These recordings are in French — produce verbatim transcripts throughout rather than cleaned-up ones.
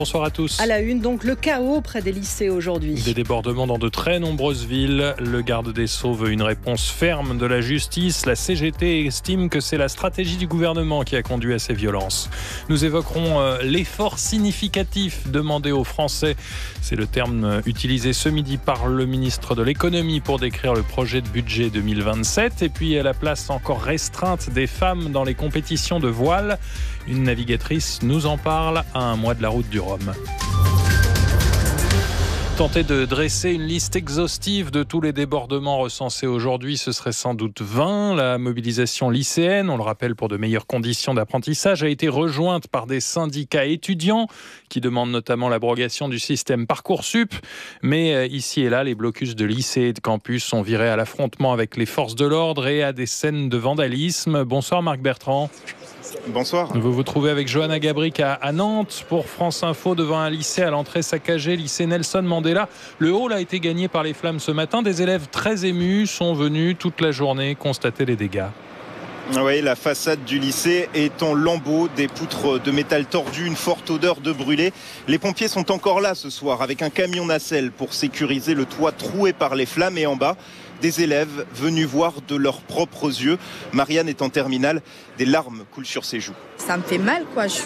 Bonsoir à tous. À la une, donc le chaos près des lycées aujourd'hui. Des débordements dans de très nombreuses villes. Le garde des Sceaux veut une réponse ferme de la justice. La C G T estime que c'est la stratégie du gouvernement qui a conduit à ces violences. Nous évoquerons euh, l'effort significatif demandé aux Français. C'est le terme utilisé ce midi par le ministre de l'économie pour décrire le projet de budget deux mille vingt-sept. Et puis la place encore restreinte des femmes dans les compétitions de voile. Une navigatrice nous en parle à un mois de la route du Rhum. Tenter de dresser une liste exhaustive de tous les débordements recensés aujourd'hui, ce serait sans doute vain. La mobilisation lycéenne, on le rappelle pour de meilleures conditions d'apprentissage, a été rejointe par des syndicats étudiants qui demandent notamment l'abrogation du système Parcoursup. Mais ici et là, les blocus de lycées et de campus sont virés à l'affrontement avec les forces de l'ordre et à des scènes de vandalisme. Bonsoir Marc Bertrand. Bonsoir. Vous vous trouvez avec Johanna Gabric à, à Nantes pour France Info devant un lycée à l'entrée saccagée, lycée Nelson Mandela. Le hall a été gagné par les flammes ce matin. Des élèves très émus sont venus toute la journée constater les dégâts. Oui, la façade du lycée est en lambeaux, des poutres de métal tordues, une forte odeur de brûlé. Les pompiers sont encore là ce soir avec un camion nacelle pour sécuriser le toit troué par les flammes et en bas, des élèves venus voir de leurs propres yeux. Marianne est en terminale, des larmes coulent sur ses joues. Ça me fait mal, quoi. Je suis,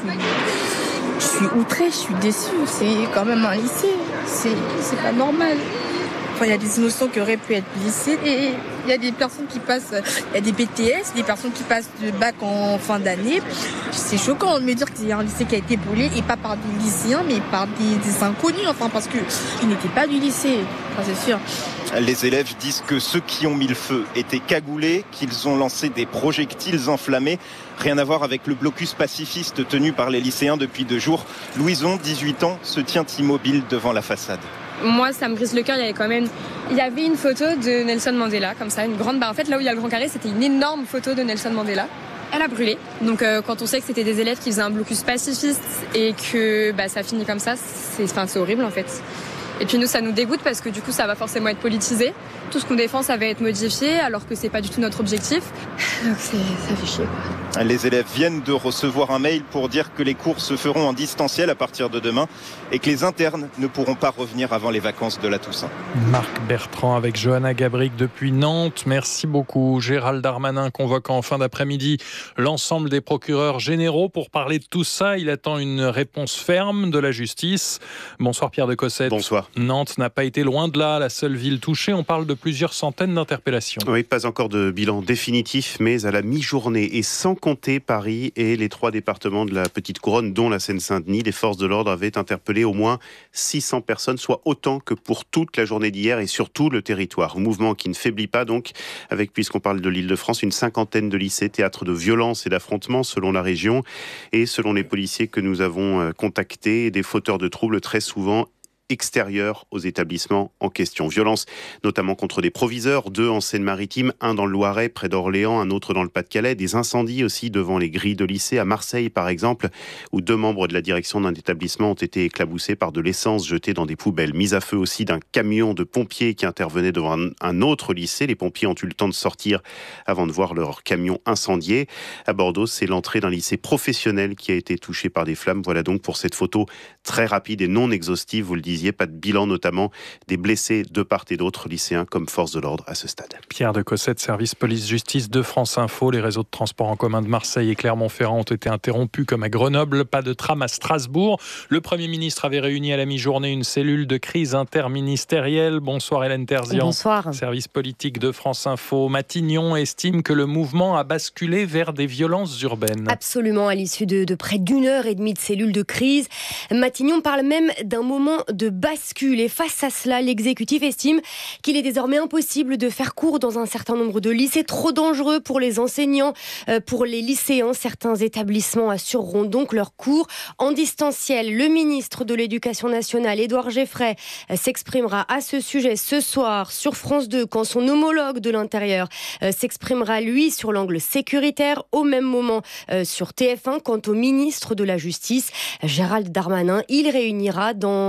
je suis outrée, je suis déçue. C'est quand même un lycée, c'est, c'est pas normal. Enfin, il y a des innocents qui auraient pu être blessés et il y a des personnes qui passent, il y a des B T S, des personnes qui passent de bac en fin d'année. C'est choquant de me dire qu'il y a un lycée qui a été brûlé et pas par des lycéens mais par des, des inconnus, enfin parce qu'ils n'étaient pas du lycée, enfin, c'est sûr. Les élèves disent que ceux qui ont mis le feu étaient cagoulés, qu'ils ont lancé des projectiles enflammés. Rien à voir avec le blocus pacifiste tenu par les lycéens depuis deux jours. Louison, dix-huit ans, se tient immobile devant la façade. Moi, ça me brise le cœur. Il y avait quand même, il y avait une photo de Nelson Mandela, comme ça, une grande barre. En fait, là où il y a le grand carré, c'était une énorme photo de Nelson Mandela. Elle a brûlé. Donc, euh, quand on sait que c'était des élèves qui faisaient un blocus pacifiste et que bah, ça finit comme ça, c'est, enfin, c'est horrible en fait. Et puis nous, ça nous dégoûte parce que du coup, ça va forcément être politisé. Tout ce qu'on défend, ça va être modifié, alors que c'est pas du tout notre objectif. Donc c'est, ça fait chier, quoi. Les élèves viennent de recevoir un mail pour dire que les cours se feront en distanciel à partir de demain et que les internes ne pourront pas revenir avant les vacances de la Toussaint. Marc Bertrand avec Johanna Gabric depuis Nantes. Merci beaucoup. Gérald Darmanin convoque en fin d'après-midi l'ensemble des procureurs généraux pour parler de tout ça. Il attend une réponse ferme de la justice. Bonsoir Pierre de Cossette. Bonsoir. Nantes n'a pas été loin de là, la seule ville touchée. On parle de plusieurs centaines d'interpellations. Oui, pas encore de bilan définitif, mais à la mi-journée et sans compter Paris et les trois départements de la Petite Couronne, dont la Seine-Saint-Denis, les forces de l'ordre avaient interpellé au moins six cents personnes, soit autant que pour toute la journée d'hier et sur tout le territoire. Un mouvement qui ne faiblit pas donc, avec, puisqu'on parle de l'Île-de-France, une cinquantaine de lycées, théâtres de violences et d'affrontements selon la région. Et selon les policiers que nous avons contactés, des fauteurs de troubles très souvent extérieurs aux établissements en question. Violence notamment contre des proviseurs, deux en Seine-Maritime, un dans le Loiret près d'Orléans, un autre dans le Pas-de-Calais, des incendies aussi devant les grilles de lycée à Marseille par exemple, où deux membres de la direction d'un établissement ont été éclaboussés par de l'essence jetée dans des poubelles. Mise à feu aussi d'un camion de pompiers qui intervenait devant un, un autre lycée. Les pompiers ont eu le temps de sortir avant de voir leur camion incendié. À Bordeaux, c'est l'entrée d'un lycée professionnel qui a été touché par des flammes. Voilà donc pour cette photo très rapide et non exhaustive, vous le disiez. Pas de bilan notamment des blessés de part et d'autre, lycéens comme force de l'ordre à ce stade. Pierre de Cossette, service police-justice de France Info. Les réseaux de transport en commun de Marseille et Clermont-Ferrand ont été interrompus comme à Grenoble. Pas de tram à Strasbourg. Le Premier ministre avait réuni à la mi-journée une cellule de crise interministérielle. Bonsoir Hélène Terzian. Bonsoir. Service politique de France Info. Matignon estime que le mouvement a basculé vers des violences urbaines. Absolument, à l'issue de, de près d'une heure et demie de cellule de crise. Matignon parle même d'un moment de bascule. Et face à cela, l'exécutif estime qu'il est désormais impossible de faire cours dans un certain nombre de lycées, trop dangereux pour les enseignants, euh, pour les lycéens. Certains établissements assureront donc leurs cours en distanciel. Le ministre de l'Éducation nationale, Édouard Geffray, euh, s'exprimera à ce sujet ce soir sur France deux, quand son homologue de l'Intérieur euh, s'exprimera, lui, sur l'angle sécuritaire. Au même moment, euh, sur T F un, quant au ministre de la Justice, Gérald Darmanin, il réunira dans une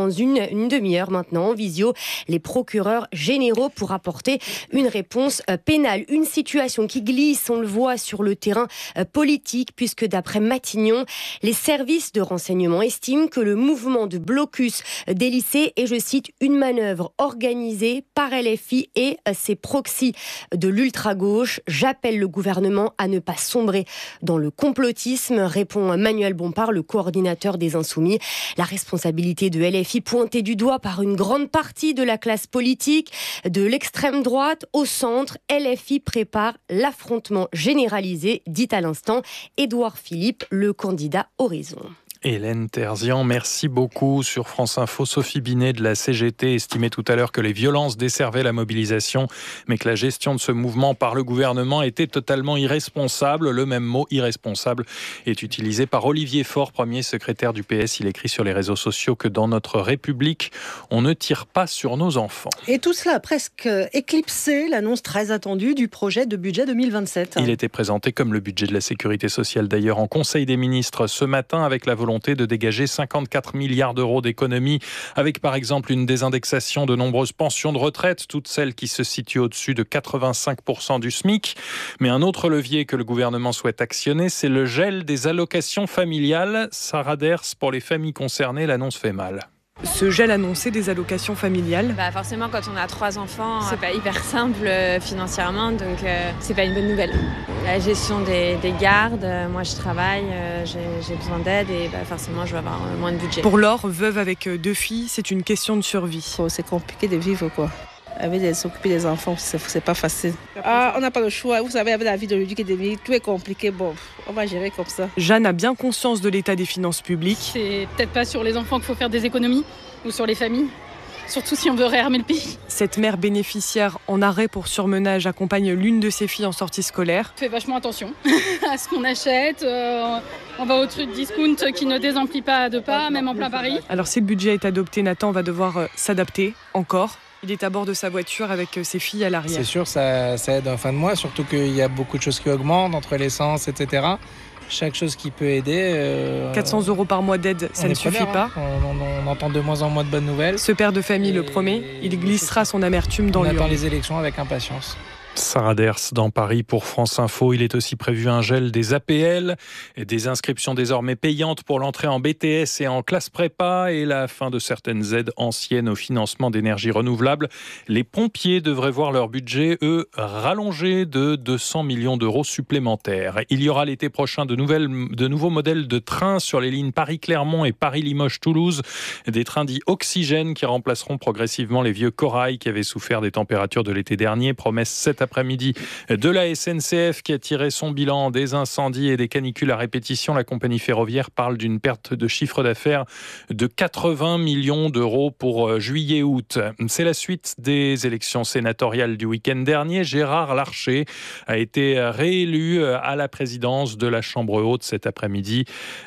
une demi-heure maintenant en visio les procureurs généraux pour apporter une réponse pénale. Une situation qui glisse, on le voit, sur le terrain politique, puisque d'après Matignon, les services de renseignement estiment que le mouvement de blocus des lycées est, je cite, une manœuvre organisée par L F I et ses proxys de l'ultra-gauche. J'appelle le gouvernement à ne pas sombrer dans le complotisme, répond Manuel Bompard, le coordinateur des Insoumis. La responsabilité de L F I pointée du doigt par une grande partie de la classe politique, de l'extrême droite au centre. L F I prépare l'affrontement généralisé, dit à l'instant Édouard Philippe, le candidat Horizon. Hélène Terzian, merci beaucoup. Sur France Info, Sophie Binet de la C G T estimait tout à l'heure que les violences desservaient la mobilisation, mais que la gestion de ce mouvement par le gouvernement était totalement irresponsable. Le même mot, irresponsable, est utilisé par Olivier Faure, premier secrétaire du P S. Il écrit sur les réseaux sociaux que dans notre République, on ne tire pas sur nos enfants. Et tout cela a presque éclipsé l'annonce très attendue du projet de budget deux mille vingt-sept. Il était présenté comme le budget de la sécurité sociale d'ailleurs en Conseil des ministres ce matin, avec la volonté de dégager cinquante-quatre milliards d'euros d'économies, avec par exemple une désindexation de nombreuses pensions de retraite, toutes celles qui se situent au-dessus de quatre-vingt-cinq pour cent du SMIC. Mais un autre levier que le gouvernement souhaite actionner, c'est le gel des allocations familiales. Sarah Ders, pour les familles concernées, l'annonce fait mal. Ce gel annoncé des allocations familiales. Bah forcément, quand on a trois enfants, c'est pas hyper simple euh, financièrement, donc euh, c'est pas une bonne nouvelle. La gestion des, des gardes, euh, moi je travaille, euh, j'ai, j'ai besoin d'aide et bah, forcément je vais avoir euh, moins de budget. Pour Laure, veuve avec deux filles, c'est une question de survie. Oh, c'est compliqué de vivre quoi. Avec des, s'occuper des enfants, c'est, c'est pas facile. Ah, on n'a pas le choix. Vous savez, avec la vie d'aujourd'hui qui est devenue, tout est compliqué. Bon, on va gérer comme ça. Jeanne a bien conscience de l'état des finances publiques. C'est peut-être pas sur les enfants qu'il faut faire des économies ou sur les familles. Surtout si on veut réarmer le pays. Cette mère bénéficiaire en arrêt pour surmenage accompagne l'une de ses filles en sortie scolaire. On fait vachement attention à ce qu'on achète. Euh, on va au truc discount qui ne désemplit pas à deux pas, même en plein Paris. Alors si le budget est adopté, Nathan va devoir euh, s'adapter encore. Il est à bord de sa voiture avec ses filles à l'arrière. C'est sûr, ça, ça aide en fin de mois, surtout qu'il y a beaucoup de choses qui augmentent, entre l'essence, et cetera. Chaque chose qui peut aider. Euh, quatre cents euros par mois d'aide, ça ne suffit pas. Hein. On, on, on entend de moins en moins de bonnes nouvelles. Ce père de famille et le promet, il glissera son amertume dans l'urne. On attend les élections avec impatience. Sarah Ders dans Paris pour France Info. Il est aussi prévu un gel des A P L et des inscriptions désormais payantes pour l'entrée en B T S et en classe prépa et la fin de certaines aides anciennes au financement d'énergie renouvelable. Les pompiers devraient voir leur budget, eux, rallongé de deux cents millions d'euros supplémentaires. Il y aura l'été prochain de, nouvelles, de nouveaux modèles de trains sur les lignes Paris-Clermont et Paris-Limoges-Toulouse. Des trains dits oxygène qui remplaceront progressivement les vieux corail qui avaient souffert des températures de l'été dernier. Promesse cette après-midi de la S N C F qui a tiré son bilan des incendies et des canicules à répétition. La compagnie ferroviaire parle d'une perte de chiffre d'affaires de quatre-vingts millions d'euros pour juillet-août. C'est la suite des élections sénatoriales du week-end dernier. Gérard Larcher a été réélu à la présidence de la Chambre haute cet après-midi.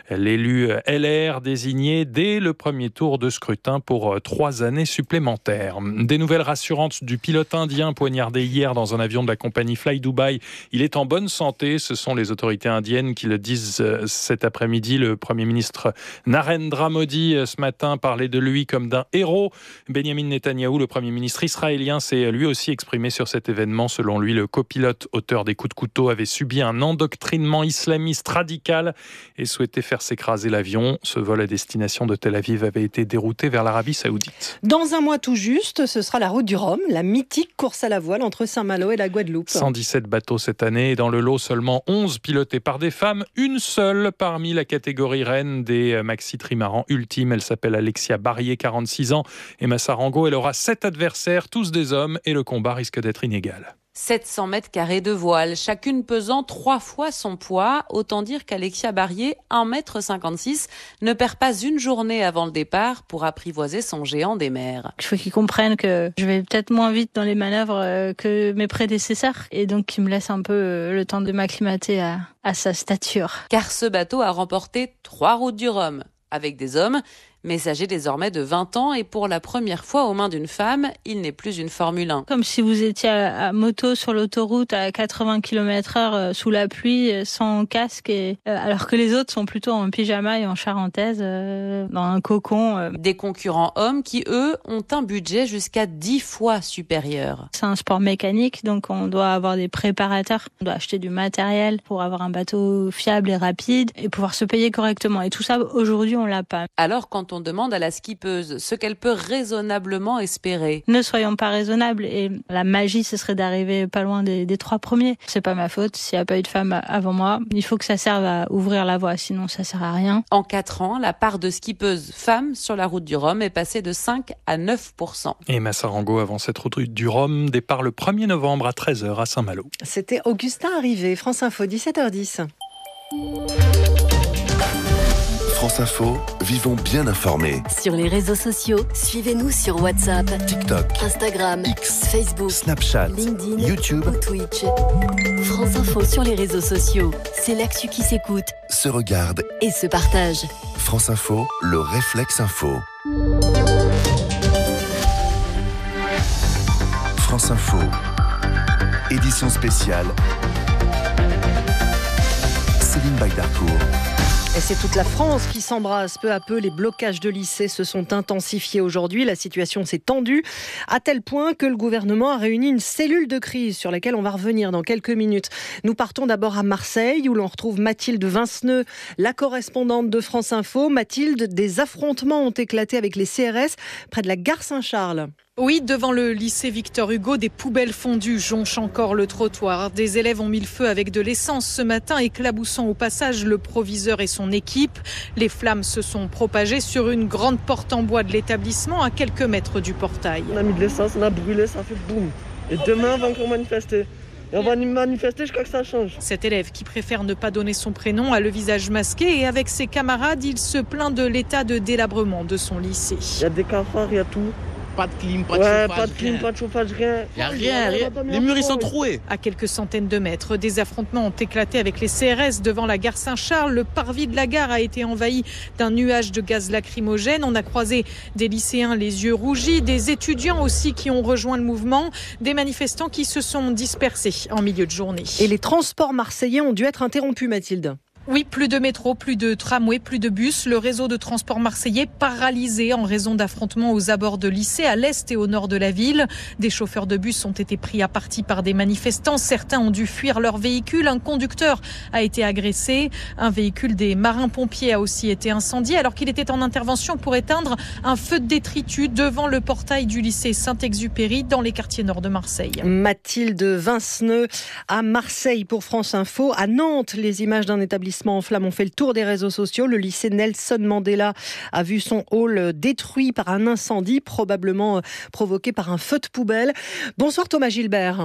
L'élu L R désigné dès le premier tour de scrutin pour trois années supplémentaires. Des nouvelles rassurantes du pilote indien poignardé hier dans un avion de la compagnie Fly Dubai. Il est en bonne santé, ce sont les autorités indiennes qui le disent cet après-midi. Le Premier ministre Narendra Modi ce matin parlait de lui comme d'un héros. Benjamin Netanyahou, le Premier ministre israélien, s'est lui aussi exprimé sur cet événement. Selon lui, le copilote auteur des coups de couteau avait subi un endoctrinement islamiste radical et souhaitait faire s'écraser l'avion. Ce vol à destination de Tel Aviv avait été dérouté vers l'Arabie Saoudite. Dans un mois tout juste, ce sera la route du Rhum, la mythique course à la voile entre Saint-Malo et la Guadeloupe. cent dix-sept bateaux cette année et dans le lot seulement onze pilotés par des femmes, une seule parmi la catégorie reine des maxi trimarans ultimes. Elle s'appelle Alexia Barrier, quarante-six ans, et Massarango. Elle aura sept adversaires, tous des hommes, et le combat risque d'être inégal. sept cents mètres carrés de voile, chacune pesant trois fois son poids. Autant dire qu'Alexia Barrier, un mètre cinquante-six, ne perd pas une journée avant le départ pour apprivoiser son géant des mers. Il faut qu'ils comprennent que je vais peut-être moins vite dans les manœuvres que mes prédécesseurs et donc qu'ils me laissent un peu le temps de m'acclimater à, à sa stature. Car ce bateau a remporté trois routes du Rhum avec des hommes, Mais âgé désormais de vingt ans et pour la première fois aux mains d'une femme, il n'est plus une Formule un. Comme si vous étiez à, à moto sur l'autoroute à quatre-vingts kilomètres heure euh, sous la pluie, euh, sans casque, et, euh, alors que les autres sont plutôt en pyjama et en charentaise, euh, dans un cocon. Euh. Des concurrents hommes qui, eux, ont un budget jusqu'à dix fois supérieur. C'est un sport mécanique, donc on doit avoir des préparateurs. On doit acheter du matériel pour avoir un bateau fiable et rapide et pouvoir se payer correctement. Et tout ça, aujourd'hui, on l'a pas. Alors, quand on demande à la skippeuse ce qu'elle peut raisonnablement espérer. Ne soyons pas raisonnables, et la magie, ce serait d'arriver pas loin des, des trois premiers. C'est pas ma faute s'il n'y a pas eu de femme avant moi. Il faut que ça serve à ouvrir la voie, sinon ça sert à rien. En quatre ans, la part de skippeuses femmes sur la route du Rhum est passée de cinq à neuf pour cent. Et Massarango, avant cette route du Rhum, départ le premier novembre à treize heures à Saint-Malo. C'était Augustin Arrivé, France Info, dix-sept heures dix. France Info, vivons bien informés. Sur les réseaux sociaux, suivez-nous sur WhatsApp, TikTok, Instagram, X, Facebook, Snapchat, LinkedIn, YouTube ou Twitch. France Info sur les réseaux sociaux, c'est l'actu qui s'écoute, se regarde et se partage. France Info, le réflexe info. France Info, édition spéciale. Céline Baydarcourt. Et c'est toute la France qui s'embrasse peu à peu. Les blocages de lycées se sont intensifiés aujourd'hui. La situation s'est tendue à tel point que le gouvernement a réuni une cellule de crise sur laquelle on va revenir dans quelques minutes. Nous partons d'abord à Marseille où l'on retrouve Mathilde Vinceneux, la correspondante de France Info. Mathilde, des affrontements ont éclaté avec les C R S près de la gare Saint-Charles. Oui, devant le lycée Victor Hugo, des poubelles fondues jonchent encore le trottoir. Des élèves ont mis le feu avec de l'essence ce matin, éclaboussant au passage le proviseur et son équipe. Les flammes se sont propagées sur une grande porte en bois de l'établissement à quelques mètres du portail. On a mis de l'essence, on a brûlé, ça fait boum. Et demain, on va encore manifester. Et on va manifester jusqu'à ce que ça change. Cet élève qui préfère ne pas donner son prénom a le visage masqué et avec ses camarades, il se plaint de l'état de délabrement de son lycée. Il y a des cafards, il y a tout. Pas de clim, pas de ouais, chauffage, pas de clim, rien. pas de chauffage, rien. Il n'y a rien, rien. Les murs, ils sont troués. À quelques centaines de mètres, des affrontements ont éclaté avec les C R S devant la gare Saint-Charles. Le parvis de la gare a été envahi d'un nuage de gaz lacrymogène. On a croisé des lycéens les yeux rougis, des étudiants aussi qui ont rejoint le mouvement, des manifestants qui se sont dispersés en milieu de journée. Et les transports marseillais ont dû être interrompus, Mathilde. Oui, plus de métro, plus de tramway, plus de bus. Le réseau de transport marseillais paralysé en raison d'affrontements aux abords de lycées à l'est et au nord de la ville. Des chauffeurs de bus ont été pris à partie par des manifestants. Certains ont dû fuir leur véhicule. Un conducteur a été agressé. Un véhicule des marins-pompiers a aussi été incendié alors qu'il était en intervention pour éteindre un feu de détritus devant le portail du lycée Saint-Exupéry dans les quartiers nord de Marseille. Mathilde Vinceneux à Marseille pour France Info. À Nantes, les images d'un établissement en flammes ont fait le tour des réseaux sociaux. Le lycée Nelson Mandela a vu son hall détruit par un incendie, probablement provoqué par un feu de poubelle. Bonsoir Thomas Gilbert.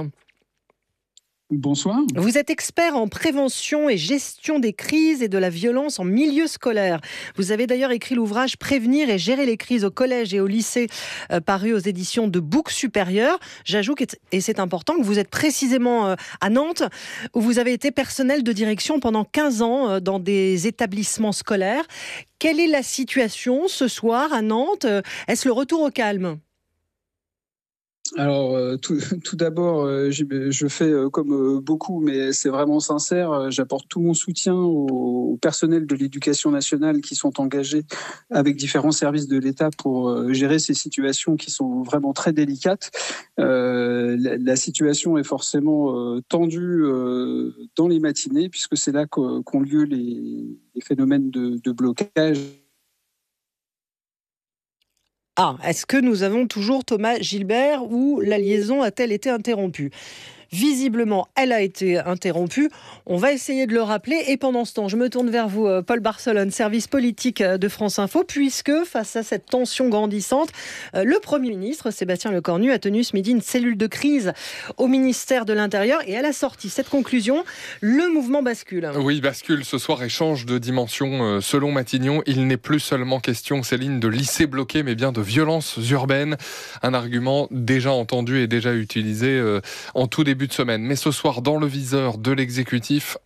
Bonsoir. Vous êtes expert en prévention et gestion des crises et de la violence en milieu scolaire. Vous avez d'ailleurs écrit l'ouvrage « Prévenir et gérer les crises au collège et au lycée » euh, paru aux éditions de Bouc Supérieur. J'ajoute, et c'est important, que vous êtes précisément euh, à Nantes, où vous avez été personnel de direction pendant quinze ans euh, dans des établissements scolaires. Quelle est la situation ce soir à Nantes ? Est-ce le retour au calme ? Alors, euh, tout, tout d'abord, euh, je fais euh, comme euh, beaucoup, mais c'est vraiment sincère. Euh, j'apporte tout mon soutien au, au personnel de l'éducation nationale qui sont engagés avec différents services de l'État pour euh, gérer ces situations qui sont vraiment très délicates. Euh, la, la situation est forcément euh, tendue euh, dans les matinées, puisque c'est là qu'ont, qu'ont lieu les, les phénomènes de, de blocage. Ah, est-ce que nous avons toujours Thomas Gilbert ou la liaison a-t-elle été interrompue ? Visiblement, elle a été interrompue. On va essayer de le rappeler. Et pendant ce temps, je me tourne vers vous, Paul Barcelone, service politique de France Info, puisque face à cette tension grandissante, le Premier ministre, Sébastien Lecornu, a tenu ce midi une cellule de crise au ministère de l'Intérieur. Et à la sortie, cette conclusion, le mouvement bascule. Oui, bascule ce soir et change de dimension. Selon Matignon, il n'est plus seulement question, Céline, de lycées bloqués, mais bien de violences urbaines. Un argument déjà entendu et déjà utilisé en tout début de semaine. Mais ce soir, dans le viseur de l'exécutif,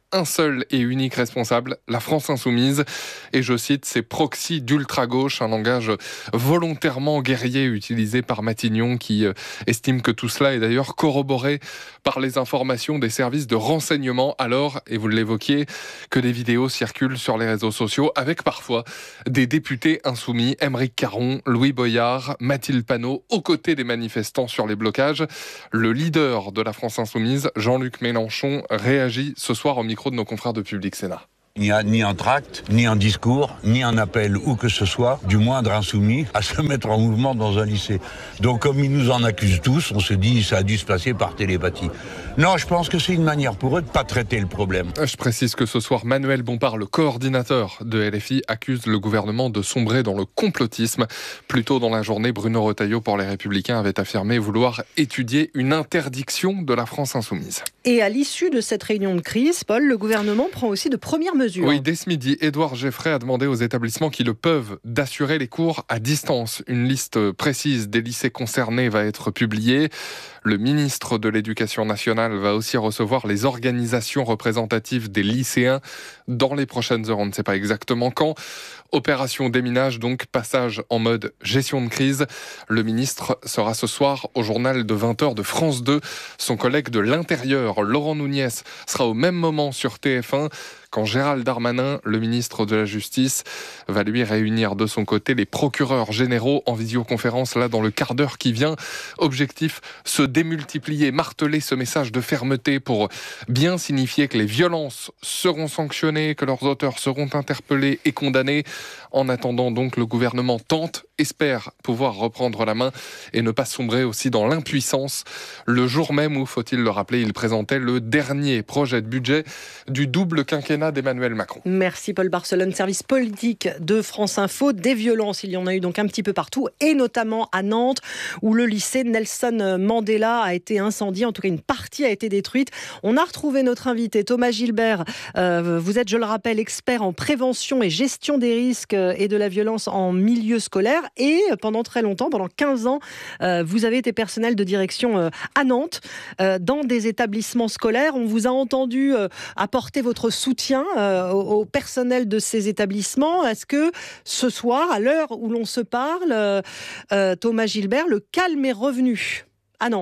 un seul et unique responsable, la France Insoumise. Et je cite, ces proxys d'ultra-gauche, un langage volontairement guerrier utilisé par Matignon qui estime que tout cela est d'ailleurs corroboré par les informations des services de renseignement. Alors, et vous l'évoquiez, que des vidéos circulent sur les réseaux sociaux avec parfois des députés insoumis, Aymeric Caron, Louis Boyard, Mathilde Panot, aux côtés des manifestants sur les blocages. Le leader de la France Insoumise, Jean-Luc Mélenchon, réagit ce soir au micro de nos confrères de Public Sénat. Il n'y a ni un tract, ni un discours, ni un appel où que ce soit, du moindre insoumis, à se mettre en mouvement dans un lycée. Donc comme ils nous en accusent tous, on se dit ça a dû se passer par télépathie. Non, je pense que c'est une manière pour eux de ne pas traiter le problème. Je précise que ce soir, Manuel Bompard, le coordinateur de L F I, accuse le gouvernement de sombrer dans le complotisme. Plus tôt dans la journée, Bruno Retailleau pour Les Républicains avait affirmé vouloir étudier une interdiction de la France Insoumise. Et à l'issue de cette réunion de crise, Paul, le gouvernement prend aussi de premières mesures. Oui, dès ce midi, Édouard Geffray a demandé aux établissements qui le peuvent d'assurer les cours à distance. Une liste précise des lycées concernés va être publiée. Le ministre de l'Éducation nationale va aussi recevoir les organisations représentatives des lycéens dans les prochaines heures. On ne sait pas exactement quand. Opération déminage, donc passage en mode gestion de crise. Le ministre sera ce soir au journal de vingt heures de France deux. Son collègue de l'Intérieur, Laurent Nunez, sera au même moment sur T F un quand Gérald Darmanin, le ministre de la Justice, va lui réunir de son côté les procureurs généraux en visioconférence là dans le quart d'heure qui vient. Objectif, se démultiplier, marteler ce message de fermeté pour bien signifier que les violences seront sanctionnées, que leurs auteurs seront interpellés et condamnés. En attendant donc, le gouvernement tente, espère pouvoir reprendre la main et ne pas sombrer aussi dans l'impuissance. Le jour même où, faut-il le rappeler, il présentait le dernier projet de budget du double quinquennat d'Emmanuel Macron. Merci Paul Barcelone, service politique de France Info. Des violences, il y en a eu donc un petit peu partout, et notamment à Nantes, où le lycée Nelson Mandela a été incendié. En tout cas, une partie a été détruite. On a retrouvé notre invité, Thomas Gilbert. Euh, vous êtes, je le rappelle, expert en prévention et gestion des risques et de la violence en milieu scolaire. Et pendant très longtemps, pendant quinze ans, euh, vous avez été personnel de direction euh, à Nantes, euh, dans des établissements scolaires. On vous a entendu euh, apporter votre soutien euh, au, au personnel de ces établissements. Est-ce que ce soir, à l'heure où l'on se parle, euh, euh, Thomas Gilbert, le calme est revenu à Nantes ?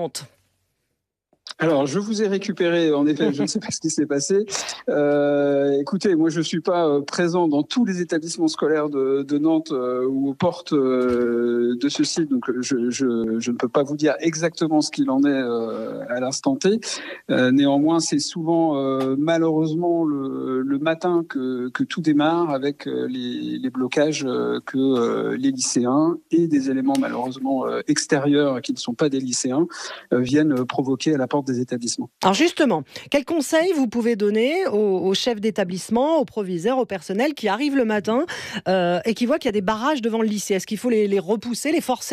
Alors, je vous ai récupéré, en effet, je ne sais pas ce qui s'est passé. Euh, écoutez, moi, je ne suis pas présent dans tous les établissements scolaires de, de Nantes euh, ou aux portes euh, de ce site, donc je, je, je ne peux pas vous dire exactement ce qu'il en est euh, à l'instant T. Euh, néanmoins, c'est souvent, euh, malheureusement, le, le matin que, que tout démarre avec les, les blocages que euh, les lycéens et des éléments, malheureusement, euh, extérieurs qui ne sont pas des lycéens euh, viennent provoquer à la porte des établissements. Alors justement, quels conseils vous pouvez donner aux, aux chefs d'établissement, aux proviseurs, au personnel qui arrivent le matin euh, et qui voient qu'il y a des barrages devant le lycée ? Est-ce qu'il faut les, les repousser, les forcer ?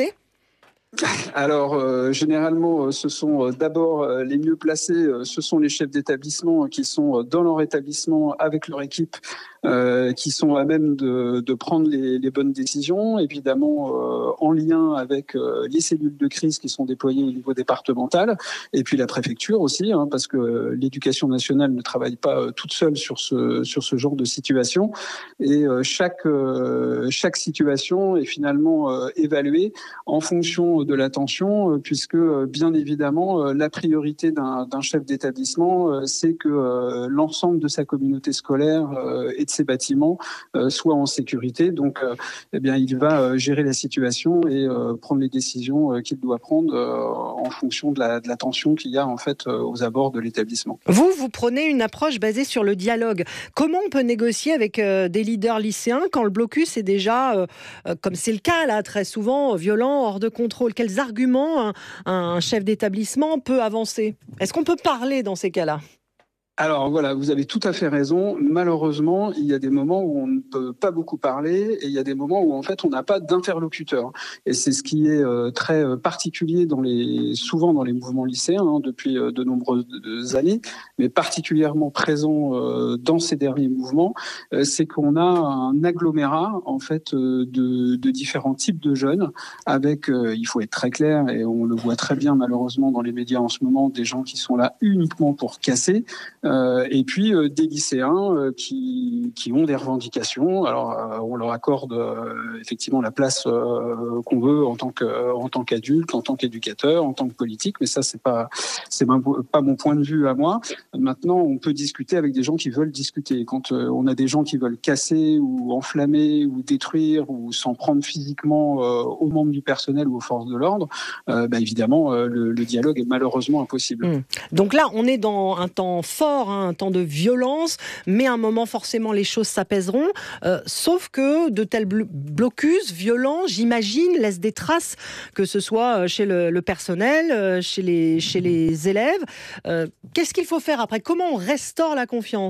Alors, euh, généralement, ce sont d'abord euh, les mieux placés, euh, ce sont les chefs d'établissement qui sont dans leur établissement avec leur équipe, euh, qui sont à même de, de prendre les, les bonnes décisions, évidemment euh, en lien avec euh, les cellules de crise qui sont déployées au niveau départemental, et puis la préfecture aussi, hein, parce que l'éducation nationale ne travaille pas euh, toute seule sur ce, sur ce genre de situation, et euh, chaque, euh, chaque situation est finalement euh, évaluée en fonction de l'attention, puisque bien évidemment la priorité d'un, d'un chef d'établissement, c'est que l'ensemble de sa communauté scolaire et de ses bâtiments soient en sécurité. Donc, eh bien, il va gérer la situation et prendre les décisions qu'il doit prendre en fonction de la, de la tension qu'il y a en fait aux abords de l'établissement. Vous, vous prenez une approche basée sur le dialogue. Comment on peut négocier avec des leaders lycéens quand le blocus est déjà, comme c'est le cas là très souvent, violent, hors de contrôle ? Quels arguments un, un chef d'établissement peut avancer ? Est-ce qu'on peut parler dans ces cas-là ? Alors voilà, vous avez tout à fait raison. Malheureusement, il y a des moments où on ne peut pas beaucoup parler et il y a des moments où en fait on n'a pas d'interlocuteur. Et c'est ce qui est euh, très particulier dans les, souvent dans les mouvements lycéens hein, depuis euh, de nombreuses années, mais particulièrement présent euh, dans ces derniers mouvements, euh, c'est qu'on a un agglomérat en fait euh, de, de différents types de jeunes. Avec, euh, il faut être très clair et on le voit très bien malheureusement dans les médias en ce moment, des gens qui sont là uniquement pour casser. Euh, et puis euh, des lycéens euh, qui, qui ont des revendications. Alors euh, on leur accorde euh, effectivement la place euh, qu'on veut en tant que, en tant qu'adulte, en tant qu'éducateur, en tant que politique, mais ça c'est pas c'est pas mon point de vue à moi. Maintenant, on peut discuter avec des gens qui veulent discuter. Quand euh, on a des gens qui veulent casser ou enflammer ou détruire ou s'en prendre physiquement euh, aux membres du personnel ou aux forces de l'ordre, euh, bah, évidemment euh, le, le dialogue est malheureusement impossible. Mmh. Donc là, on est dans un temps fort, hein, un temps de violence, mais à un moment forcément les choses s'apaiseront. Euh, sauf que de tels blo- blocus violents, j'imagine, laissent des traces, que ce soit chez le, le personnel, chez les, chez les élèves. Euh, qu'est-ce qu'il faut faire après ? Comment on restaure la confiance ?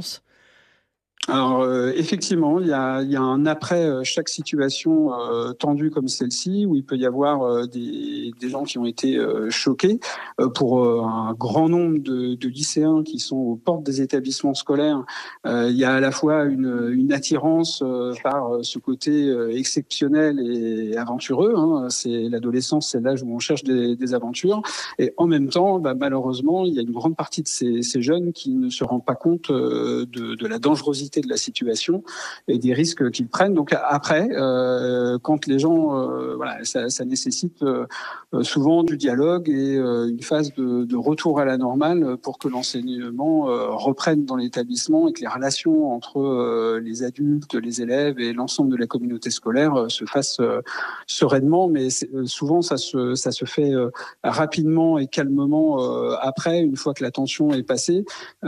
Alors euh, effectivement, il y a, il y a un après euh, chaque situation euh, tendue comme celle-ci, où il peut y avoir euh, des, des gens qui ont été euh, choqués. Euh, pour euh, un grand nombre de, de lycéens qui sont aux portes des établissements scolaires, euh, il y a à la fois une, une attirance euh, par ce côté euh, exceptionnel et aventureux. Hein. C'est l'adolescence, c'est l'âge où on cherche des, des aventures. Et en même temps, bah, malheureusement, il y a une grande partie de ces, ces jeunes qui ne se rendent pas compte euh, de, de la dangerosité de la situation et des risques qu'ils prennent. Donc après, euh, quand les gens, euh, voilà, ça, ça nécessite euh, souvent du dialogue et euh, une phase de, de retour à la normale pour que l'enseignement euh, reprenne dans l'établissement et que les relations entre euh, les adultes, les élèves et l'ensemble de la communauté scolaire euh, se fassent euh, sereinement. Mais souvent, ça se, ça se fait euh, rapidement et calmement euh, après, une fois que la tension est passée.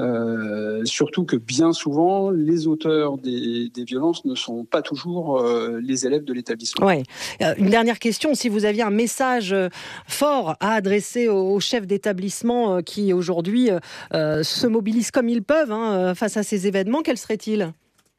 Euh, surtout que bien souvent, les auteurs des, des violences ne sont pas toujours euh, les élèves de l'établissement. Ouais. Euh, une dernière question, si vous aviez un message fort à adresser aux, aux chefs d'établissement euh, qui aujourd'hui euh, se mobilisent comme ils peuvent hein, face à ces événements, quel serait-il ?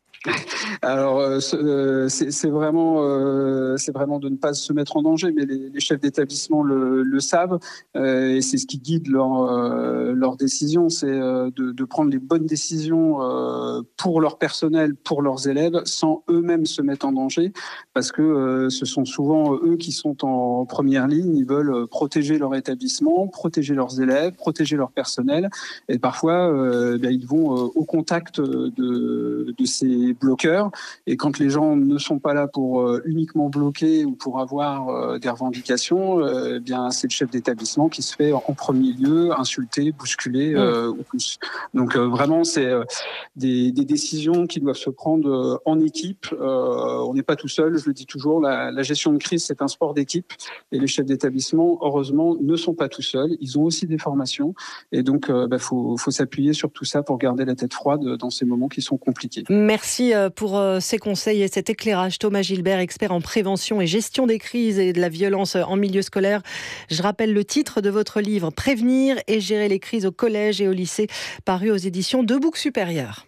Alors, euh, c'est, c'est vraiment, euh, c'est vraiment de ne pas se mettre en danger, mais les, les chefs d'établissement le, le savent, euh, et c'est ce qui guide leur, euh, leur décision, c'est euh, de, de prendre les bonnes décisions euh, pour leur personnel, pour leurs élèves, sans eux-mêmes se mettre en danger, parce que euh, ce sont souvent eux qui sont en première ligne. Ils veulent protéger leur établissement, protéger leurs élèves, protéger leur personnel, et parfois, euh, ben, ils vont euh, au contact de, de ces bloqueurs, et quand les gens ne sont pas là pour euh, uniquement bloquer ou pour avoir euh, des revendications, euh, eh bien c'est le chef d'établissement qui se fait en premier lieu insulter, bousculer euh, ou plus. Donc euh, vraiment c'est euh, des, des décisions qui doivent se prendre euh, en équipe. Euh, on n'est pas tout seul, je le dis toujours, la, la gestion de crise c'est un sport d'équipe, et les chefs d'établissement heureusement ne sont pas tout seuls, ils ont aussi des formations, et donc il euh, bah, faut, faut s'appuyer sur tout ça pour garder la tête froide dans ces moments qui sont compliqués. Merci pour ces conseils et cet éclairage. Thomas Gilbert, expert en prévention et gestion des crises et de la violence en milieu scolaire. Je rappelle le titre de votre livre, Prévenir et gérer les crises au collège et au lycée, paru aux éditions Debout Supérieur.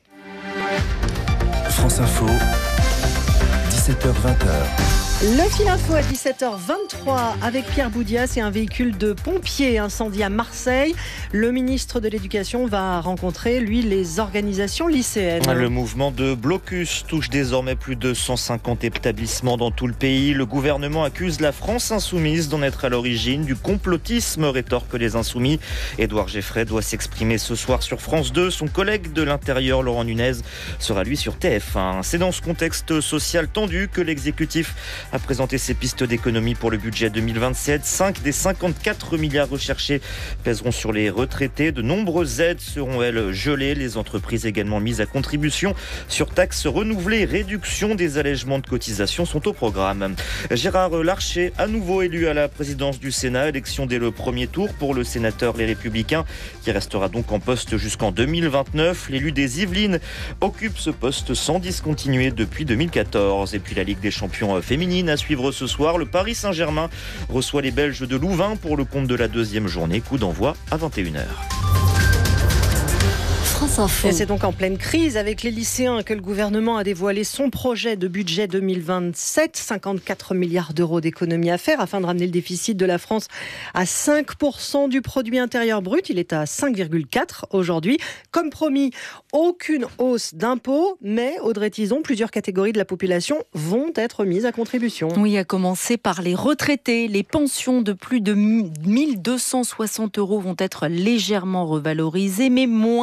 France Info, dix-sept heures vingt. Le fil info à dix-sept heures vingt-trois avec Pierre Boudias et un véhicule de pompiers incendie à Marseille. Le ministre de l'Éducation va rencontrer, lui, les organisations lycéennes. Le mouvement de blocus touche désormais plus de cent cinquante établissements dans tout le pays. Le gouvernement accuse la France insoumise d'en être à l'origine du complotisme, rétorquent les insoumis. Édouard Geffray doit s'exprimer ce soir sur France deux. Son collègue de l'Intérieur, Laurent Nunez, sera lui sur T F un. C'est dans ce contexte social tendu que l'exécutif a présenté ses pistes d'économie pour le budget deux mille vingt-sept. cinq des cinquante-quatre milliards recherchés pèseront sur les retraités. De nombreuses aides seront, elles, gelées. Les entreprises également mises à contribution sur taxes renouvelées. Réduction des allègements de cotisations sont au programme. Gérard Larcher, à nouveau élu à la présidence du Sénat. Élection dès le premier tour pour le sénateur Les Républicains, qui restera donc en poste jusqu'en deux mille vingt-neuf. L'élu des Yvelines occupe ce poste sans discontinuer depuis deux mille quatorze. Et puis la Ligue des champions féminines à suivre ce soir. Le Paris Saint-Germain reçoit les Belges de Louvain pour le compte de la deuxième journée. Coup d'envoi à vingt et une heures. Et c'est donc en pleine crise avec les lycéens que le gouvernement a dévoilé son projet de budget deux mille vingt-sept. cinquante-quatre milliards d'euros d'économies à faire afin de ramener le déficit de la France à cinq pour cent du produit intérieur brut. Il est à cinq virgule quatre aujourd'hui. Comme promis, aucune hausse d'impôts, mais Audrey Tison, plusieurs catégories de la population vont être mises à contribution. Oui, à commencer par les retraités. Les pensions de plus de mille deux cent soixante euros vont être légèrement revalorisées, mais moins que le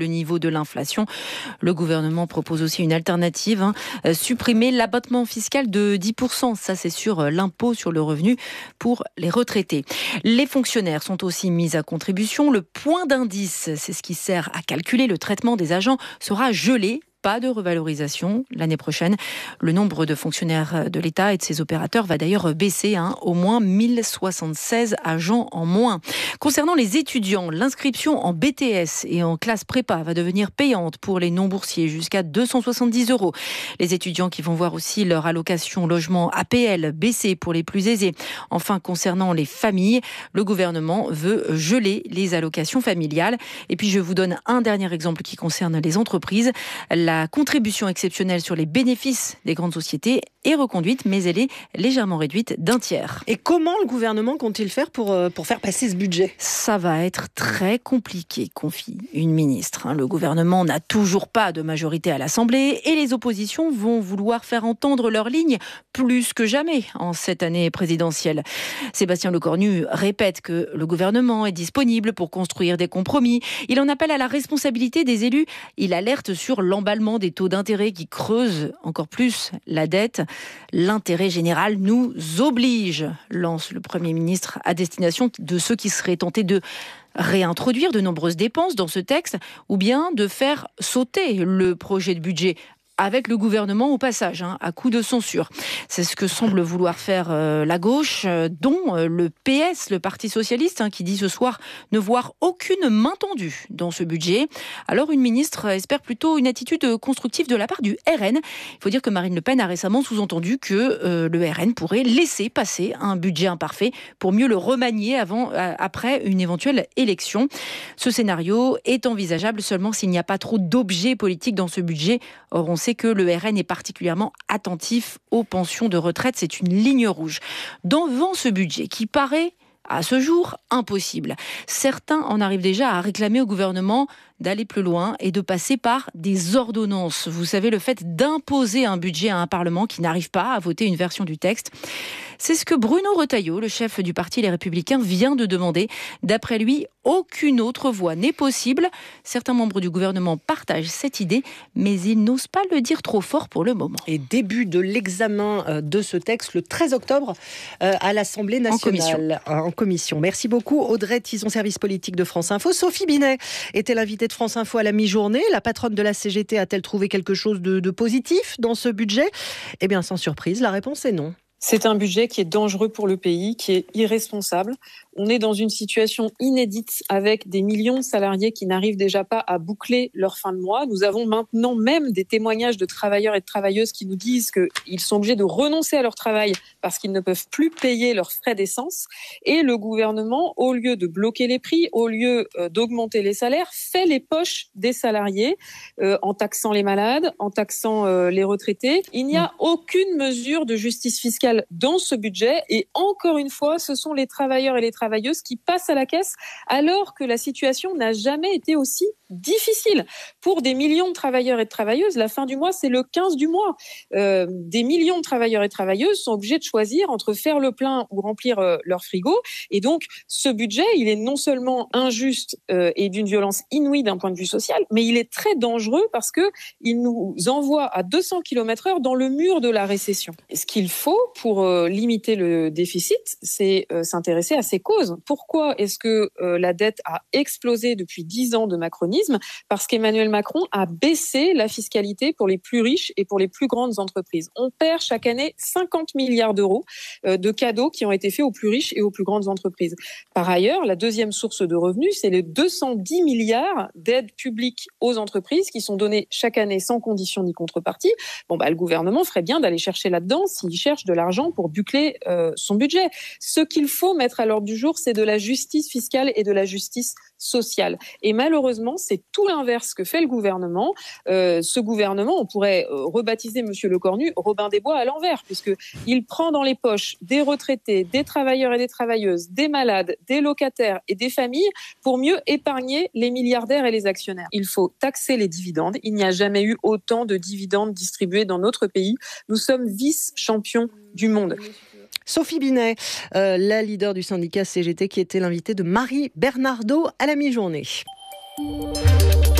le niveau de l'inflation. Le gouvernement propose aussi une alternative, hein, euh, supprimer l'abattement fiscal de dix pour cent. Ça, c'est sur euh, l'impôt sur le revenu pour les retraités. Les fonctionnaires sont aussi mis à contribution. Le point d'indice, c'est ce qui sert à calculer le traitement des agents, sera gelé. Pas de revalorisation l'année prochaine. Le nombre de fonctionnaires de l'État et de ses opérateurs va d'ailleurs baisser, hein, au moins mille soixante-seize agents en moins. Concernant les étudiants, l'inscription en B T S et en classe prépa va devenir payante pour les non-boursiers, jusqu'à deux cent soixante-dix euros. Les étudiants qui vont voir aussi leur allocation logement A P L baisser pour les plus aisés. Enfin, concernant les familles, le gouvernement veut geler les allocations familiales. Et puis, je vous donne un dernier exemple qui concerne les entreprises. La La contribution exceptionnelle sur les bénéfices des grandes sociétés est reconduite, mais elle est légèrement réduite d'un tiers. Et comment le gouvernement compte-t-il faire pour, pour faire passer ce budget ? Ça va être très compliqué, confie une ministre. Le gouvernement n'a toujours pas de majorité à l'Assemblée et les oppositions vont vouloir faire entendre leur ligne plus que jamais en cette année présidentielle. Sébastien Lecornu répète que le gouvernement est disponible pour construire des compromis. Il en appelle à la responsabilité des élus. Il alerte sur l'emballement des taux d'intérêt qui creusent encore plus la dette. L'intérêt général nous oblige, lance le Premier ministre à destination de ceux qui seraient tentés de réintroduire de nombreuses dépenses dans ce texte ou bien de faire sauter le projet de budget avec le gouvernement au passage, hein, à coup de censure. C'est ce que semble vouloir faire euh, la gauche, euh, dont euh, le P S, le Parti socialiste, hein, qui dit ce soir ne voir aucune main tendue dans ce budget. Alors une ministre espère plutôt une attitude constructive de la part du R N. Il faut dire que Marine Le Pen a récemment sous-entendu que euh, le R N pourrait laisser passer un budget imparfait pour mieux le remanier avant, euh, après une éventuelle élection. Ce scénario est envisageable seulement s'il n'y a pas trop d'objets politiques dans ce budget. Or, on sait que le R N est particulièrement attentif aux pensions de retraite. C'est une ligne rouge. Devant ce budget qui paraît, à ce jour, impossible, certains en arrivent déjà à réclamer au gouvernement d'aller plus loin et de passer par des ordonnances. Vous savez, le fait d'imposer un budget à un Parlement qui n'arrive pas à voter une version du texte. C'est ce que Bruno Retailleau, le chef du parti Les Républicains, vient de demander. D'après lui, aucune autre voie n'est possible. Certains membres du gouvernement partagent cette idée, mais ils n'osent pas le dire trop fort pour le moment. Et début de l'examen de ce texte le treize octobre à l'Assemblée nationale. En commission. En commission. Merci beaucoup Audrey Tison, service politique de France Info. Sophie Binet était l'invitée de France Info à la mi-journée. La patronne de la C G T a-t-elle trouvé quelque chose de, de positif dans ce budget ? Eh bien, sans surprise, la réponse est non. C'est un budget qui est dangereux pour le pays, qui est irresponsable. On est dans une situation inédite avec des millions de salariés qui n'arrivent déjà pas à boucler leur fin de mois. Nous avons maintenant même des témoignages de travailleurs et de travailleuses qui nous disent qu'ils sont obligés de renoncer à leur travail parce qu'ils ne peuvent plus payer leurs frais d'essence. Et le gouvernement, au lieu de bloquer les prix, au lieu d'augmenter les salaires, fait les poches des salariés euh, en taxant les malades, en taxant euh, les retraités. Il n'y a aucune mesure de justice fiscale dans ce budget. Et encore une fois, ce sont les travailleurs et les travailleuses qui passent à la caisse alors que la situation n'a jamais été aussi difficile. Pour des millions de travailleurs et de travailleuses, la fin du mois, c'est le quinze du mois. Euh, des millions de travailleurs et de travailleuses sont obligés de choisir entre faire le plein ou remplir euh, leur frigo. Et donc, ce budget, il est non seulement injuste euh, et d'une violence inouïe d'un point de vue social, mais il est très dangereux parce que il nous envoie à deux cents kilomètres heure dans le mur de la récession. Et ce qu'il faut pour euh, limiter le déficit, c'est euh, s'intéresser à ses causes. Pourquoi est-ce que euh, la dette a explosé depuis dix ans de macronisme ? Parce qu'Emmanuel Macron a baissé la fiscalité pour les plus riches et pour les plus grandes entreprises. On perd chaque année cinquante milliards d'euros de cadeaux qui ont été faits aux plus riches et aux plus grandes entreprises. Par ailleurs, la deuxième source de revenus, c'est les deux cent dix milliards d'aides publiques aux entreprises qui sont données chaque année sans condition ni contrepartie. Bon, bah, le gouvernement ferait bien d'aller chercher là-dedans s'il cherche de l'argent pour boucler euh, son budget. Ce qu'il faut mettre à l'ordre du jour, c'est de la justice fiscale et de la justice sociale. Et malheureusement, c'est tout l'inverse que fait le gouvernement. Euh, ce gouvernement, on pourrait euh, rebaptiser Monsieur Lecornu Robin des Bois à l'envers, puisqu'il prend dans les poches des retraités, des travailleurs et des travailleuses, des malades, des locataires et des familles pour mieux épargner les milliardaires et les actionnaires. Il faut taxer les dividendes. Il n'y a jamais eu autant de dividendes distribués dans notre pays. Nous sommes vice-champions du monde. Sophie Binet, euh, la leader du syndicat C G T qui était l'invitée de Marie Bernardo à la mi-journée.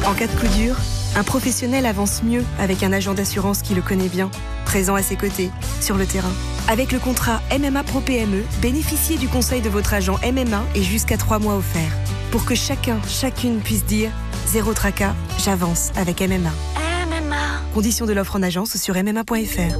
En cas de coup dur, un professionnel avance mieux avec un agent d'assurance qui le connaît bien, présent à ses côtés, sur le terrain. Avec le contrat M M A Pro P M E, bénéficiez du conseil de votre agent M M A et jusqu'à trois mois offerts. Pour que chacun, chacune puisse dire « Zéro tracas, j'avance avec M M A ». M M A. Conditions de l'offre en agence sur m m a point f r.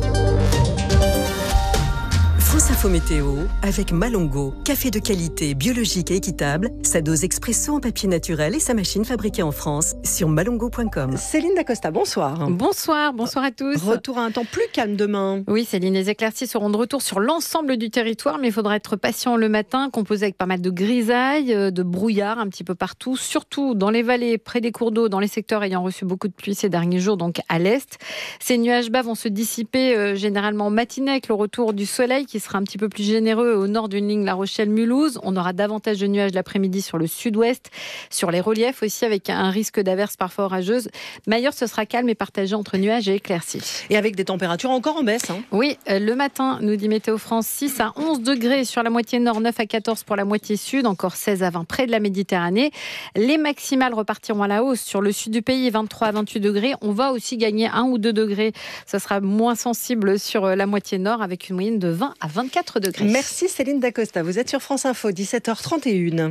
France Info Météo avec Malongo, café de qualité, biologique et équitable, sa dose expresso en papier naturel et sa machine fabriquée en France sur malongo point com. Céline Dacosta, bonsoir. Bonsoir, bonsoir à tous. Retour à un temps plus calme demain. Oui, Céline, les éclaircies seront de retour sur l'ensemble du territoire, mais il faudra être patient le matin, composé avec pas mal de grisailles, de brouillard un petit peu partout, surtout dans les vallées, près des cours d'eau, dans les secteurs ayant reçu beaucoup de pluie ces derniers jours, donc à l'est. Ces nuages bas vont se dissiper euh, généralement en matinée avec le retour du soleil qui sera un petit peu plus généreux au nord d'une ligne La Rochelle-Mulhouse. On aura davantage de nuages l'après-midi sur le sud-ouest, sur les reliefs aussi avec un risque d'averses parfois orageuses. Mais ailleurs, ce sera calme et partagé entre nuages et éclaircies. Et avec des températures encore en baisse. Hein. Oui, le matin, nous dit Météo France, six à onze degrés sur la moitié nord, neuf à quatorze pour la moitié sud, encore seize à vingt près de la Méditerranée. Les maximales repartiront à la hausse sur le sud du pays, vingt-trois à vingt-huit degrés. On va aussi gagner un ou deux degrés. Ça sera moins sensible sur la moitié nord avec une moyenne de vingt à vingt-quatre degrés. Merci Céline Dacosta. Vous êtes sur France Info, dix-sept heures trente et une.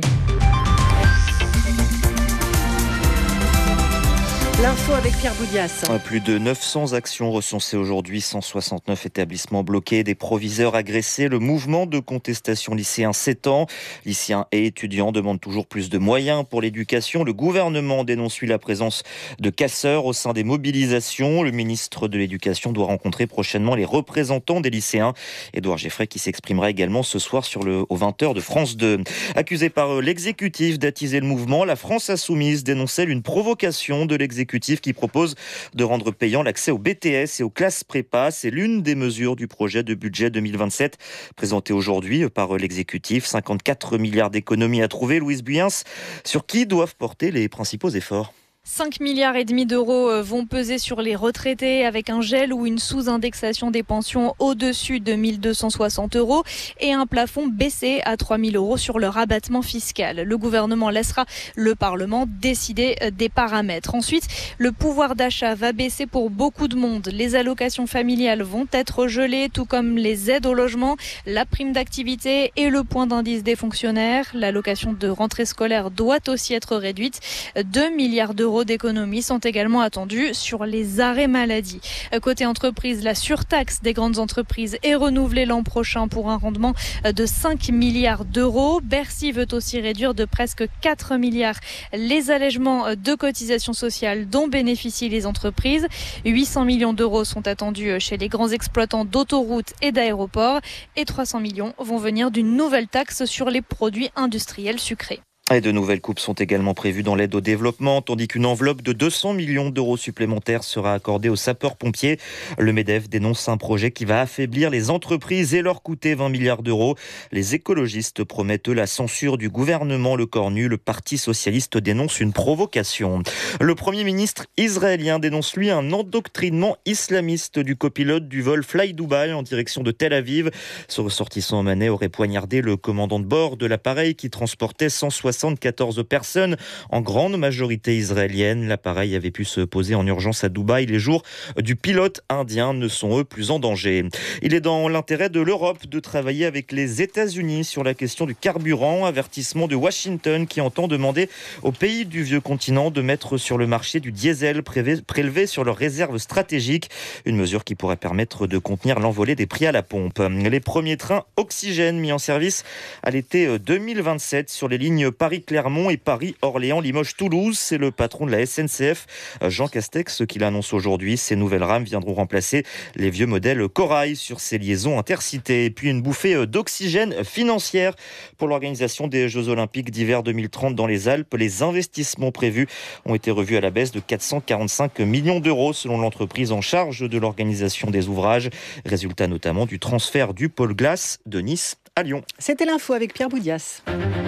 L'info avec Pierre Boudias. Plus de neuf cents actions recensées aujourd'hui, cent soixante-neuf établissements bloqués, des proviseurs agressés. Le mouvement de contestation lycéen s'étend. Lycéens et étudiants demandent toujours plus de moyens pour l'éducation. Le gouvernement dénonce lui la présence de casseurs au sein des mobilisations. Le ministre de l'Éducation doit rencontrer prochainement les représentants des lycéens. Édouard Geffray qui s'exprimera également ce soir sur le, aux vingt heures de France deux. Accusé par l'exécutif d'attiser le mouvement, la France Insoumise dénonçait une provocation de l'exécutif qui propose de rendre payant l'accès au B T S et aux classes prépa. C'est l'une des mesures du projet de budget deux mille vingt-sept présenté aujourd'hui par l'exécutif. cinquante-quatre milliards d'économies à trouver. Louise Buyens, sur qui doivent porter les principaux efforts ? cinq milliards et demi d'euros vont peser sur les retraités avec un gel ou une sous-indexation des pensions au-dessus de mille deux cent soixante euros et un plafond baissé à trois mille euros sur le rabattement fiscal. Le gouvernement laissera le Parlement décider des paramètres. Ensuite, le pouvoir d'achat va baisser pour beaucoup de monde. Les allocations familiales vont être gelées, tout comme les aides au logement, la prime d'activité et le point d'indice des fonctionnaires. L'allocation de rentrée scolaire doit aussi être réduite. deux milliards d'euros d'économies sont également attendus sur les arrêts maladie. Côté entreprise, la surtaxe des grandes entreprises est renouvelée l'an prochain pour un rendement de cinq milliards d'euros. Bercy veut aussi réduire de presque quatre milliards les allègements de cotisations sociales dont bénéficient les entreprises. huit cents millions d'euros sont attendus chez les grands exploitants d'autoroutes et d'aéroports et trois cents millions vont venir d'une nouvelle taxe sur les produits industriels sucrés. Et de nouvelles coupes sont également prévues dans l'aide au développement, tandis qu'une enveloppe de deux cents millions d'euros supplémentaires sera accordée aux sapeurs-pompiers. Le MEDEF dénonce un projet qui va affaiblir les entreprises et leur coûter vingt milliards d'euros. Les écologistes promettent eux la censure du gouvernement. Le Cornu, le Parti socialiste, dénonce une provocation. Le Premier ministre israélien dénonce lui un endoctrinement islamiste du copilote du vol Fly Dubai en direction de Tel Aviv. Ce ressortissant omanais aurait poignardé le commandant de bord de l'appareil qui transportait cent soixante-quatorze personnes, en grande majorité israéliennes. L'appareil avait pu se poser en urgence à Dubaï. Les jours du pilote indien ne sont eux plus en danger. Il est dans l'intérêt de l'Europe de travailler avec les États-Unis sur la question du carburant. Avertissement de Washington qui entend demander aux pays du vieux continent de mettre sur le marché du diesel prélevé sur leurs réserves stratégiques. Une mesure qui pourrait permettre de contenir l'envolée des prix à la pompe. Les premiers trains oxygène mis en service à l'été deux mille vingt-sept sur les lignes Paris-Clermont et Paris-Orléans-Limoges-Toulouse. C'est le patron de la S N C F, Jean Castex, qui l'annonce aujourd'hui. Ces nouvelles rames viendront remplacer les vieux modèles Corail sur ces liaisons intercités. Et puis une bouffée d'oxygène financière pour l'organisation des Jeux Olympiques d'hiver deux mille trente dans les Alpes. Les investissements prévus ont été revus à la baisse de quatre cent quarante-cinq millions d'euros selon l'entreprise en charge de l'organisation des ouvrages. Résultat notamment du transfert du pôle glace de Nice à Lyon. C'était l'info avec Pierre Boudias.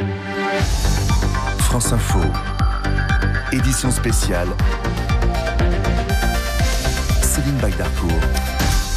France Info, édition spéciale, Céline Bagdarcourt.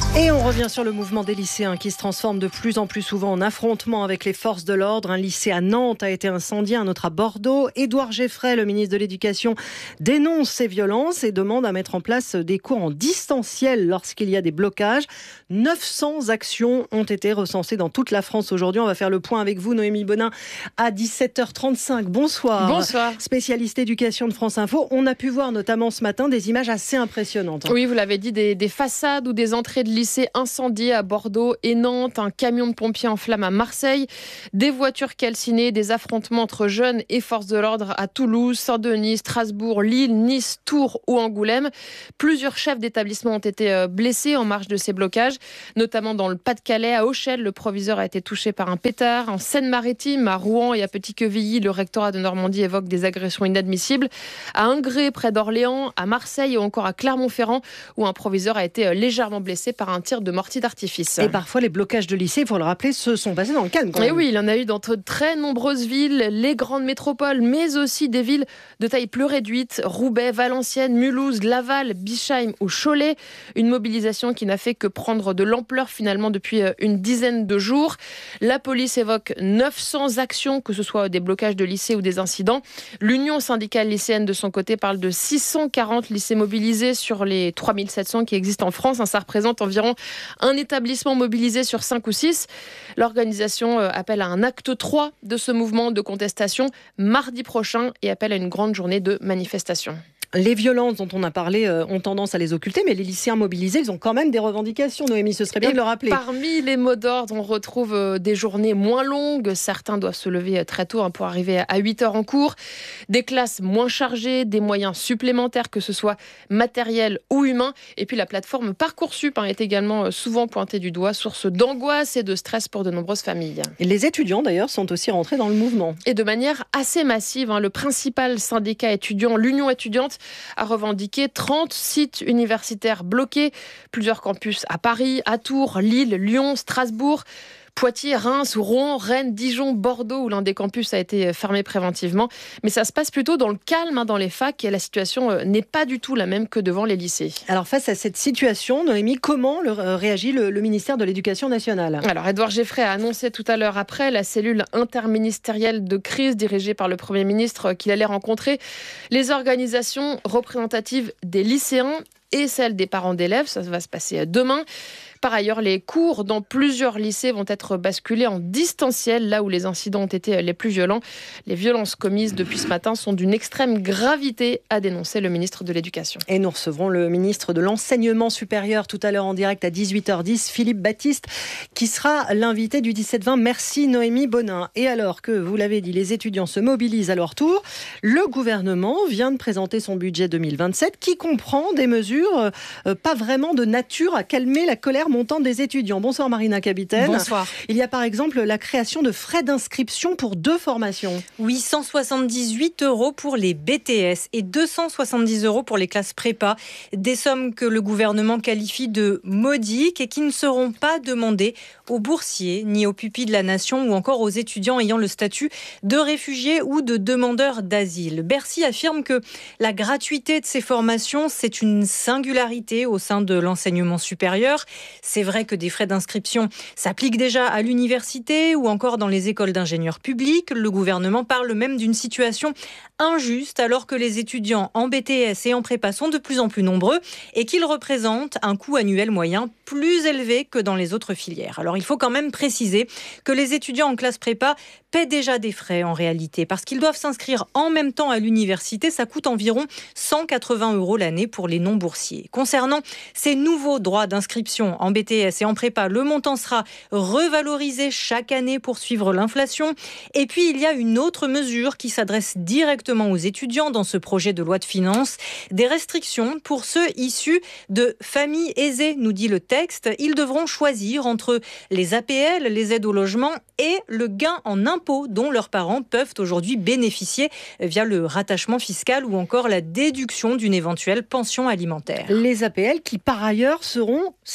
Et on revient sur le mouvement des lycéens qui se transforme de plus en plus souvent en affrontement avec les forces de l'ordre. Un lycée à Nantes a été incendié, un autre à Bordeaux. Édouard Geffray, le ministre de l'Éducation, dénonce ces violences et demande à mettre en place des cours en distanciel lorsqu'il y a des blocages. neuf cents actions ont été recensées dans toute la France aujourd'hui. On va faire le point avec vous, Noémie Bonin, à dix-sept heures trente-cinq. Bonsoir. Bonsoir. Spécialiste éducation de France Info. On a pu voir notamment ce matin des images assez impressionnantes. Oui, vous l'avez dit, des, des façades ou des entrées de lycée incendiées à Bordeaux et Nantes, un camion de pompiers en flammes à Marseille, des voitures calcinées, des affrontements entre jeunes et forces de l'ordre à Toulouse, Saint-Denis, Strasbourg, Lille, Nice, Tours ou Angoulême. Plusieurs chefs d'établissement ont été blessés en marge de ces blocages, notamment dans le Pas-de-Calais, à Auchel, le proviseur a été touché par un pétard. En Seine-Maritime, à Rouen et à Petit-Quevilly, le rectorat de Normandie évoque des agressions inadmissibles. À Ingré, près d'Orléans, à Marseille ou encore à Clermont-Ferrand, où un proviseur a été légèrement blessé par un tir de mortier d'artifice. Et parfois, les blocages de lycée, il faut le rappeler, se sont passés dans le calme. Quand même. Et oui, il y en a eu dans de très nombreuses villes, les grandes métropoles, mais aussi des villes de taille plus réduite, Roubaix, Valenciennes, Mulhouse, Laval, Bischheim ou Cholet. Une mobilisation qui n'a fait que prendre de l'ampleur finalement depuis une dizaine de jours. La police évoque neuf cents actions, que ce soit des blocages de lycées ou des incidents. L'Union syndicale lycéenne de son côté parle de six cent quarante lycées mobilisés sur les trois mille sept cents qui existent en France. Ça représente environ un établissement mobilisé sur cinq ou six. L'organisation appelle à un acte trois de ce mouvement de contestation mardi prochain et appelle à une grande journée de manifestation. Les violences dont on a parlé euh, ont tendance à les occulter, mais les lycéens mobilisés, ils ont quand même des revendications, Noémie, ce serait bien et de le rappeler. Parmi les mots d'ordre, on retrouve euh, des journées moins longues. Certains doivent se lever très tôt hein, pour arriver à huit heures en cours. Des classes moins chargées, des moyens supplémentaires, que ce soit matériels ou humains. Et puis la plateforme Parcoursup hein, est également souvent pointée du doigt, source d'angoisse et de stress pour de nombreuses familles. Et les étudiants, d'ailleurs, sont aussi rentrés dans le mouvement. Et de manière assez massive. Hein, le principal syndicat étudiant, l'Union étudiante, a revendiqué trente sites universitaires bloqués, plusieurs campus à Paris, à Tours, Lille, Lyon, Strasbourg, Poitiers, Reims, Rouen, Rennes, Dijon, Bordeaux, où l'un des campus a été fermé préventivement. Mais ça se passe plutôt dans le calme hein, dans les facs et la situation n'est pas du tout la même que devant les lycées. Alors face à cette situation, Noémie, comment le, euh, réagit le, le ministère de l'Éducation nationale ? Alors Édouard Geffray a annoncé tout à l'heure après la cellule interministérielle de crise dirigée par le Premier ministre qu'il allait rencontrer les organisations représentatives des lycéens et celles des parents d'élèves. Ça va se passer demain. Par ailleurs, les cours dans plusieurs lycées vont être basculés en distanciel, là où les incidents ont été les plus violents. Les violences commises depuis ce matin sont d'une extrême gravité, a dénoncé le ministre de l'Éducation. Et nous recevrons le ministre de l'Enseignement supérieur tout à l'heure en direct à dix-huit heures dix, Philippe Baptiste, qui sera l'invité du dix-sept vingt. Merci Noémie Bonin. Et alors que, vous l'avez dit, les étudiants se mobilisent à leur tour, le gouvernement vient de présenter son budget deux mille vingt-sept qui comprend des mesures euh, pas vraiment de nature à calmer la colère montante des étudiants. Bonsoir Marina Capitaine. Bonsoir. Il y a par exemple la création de frais d'inscription pour deux formations. Oui, cent soixante-dix-huit euros pour les B T S et deux cent soixante-dix euros pour les classes prépa. Des sommes que le gouvernement qualifie de modiques et qui ne seront pas demandées aux boursiers, ni aux pupilles de la nation ou encore aux étudiants ayant le statut de réfugiés ou de demandeurs d'asile. Bercy affirme que la gratuité de ces formations, c'est une singularité au sein de l'enseignement supérieur. C'est vrai que des frais d'inscription s'appliquent déjà à l'université ou encore dans les écoles d'ingénieurs publics. Le gouvernement parle même d'une situation injuste alors que les étudiants en B T S et en prépa sont de plus en plus nombreux et qu'ils représentent un coût annuel moyen plus élevé que dans les autres filières. Alors il faut quand même préciser que les étudiants en classe prépa paient déjà des frais en réalité parce qu'ils doivent s'inscrire en même temps à l'université. Ça coûte environ cent quatre-vingts euros l'année pour les non-boursiers. Concernant ces nouveaux droits d'inscription en B T S et en prépa, le montant sera revalorisé chaque année pour suivre l'inflation. Et puis, il y a une autre mesure qui s'adresse directement aux étudiants dans ce projet de loi de finances. Des restrictions pour ceux issus de familles aisées, nous dit le texte. Ils devront choisir entre les A P L, les aides au logement et le gain en impôts dont leurs parents peuvent aujourd'hui bénéficier via le rattachement fiscal ou encore la déduction d'une éventuelle pension alimentaire. Les A P L qui, par ailleurs, seront, si la mesure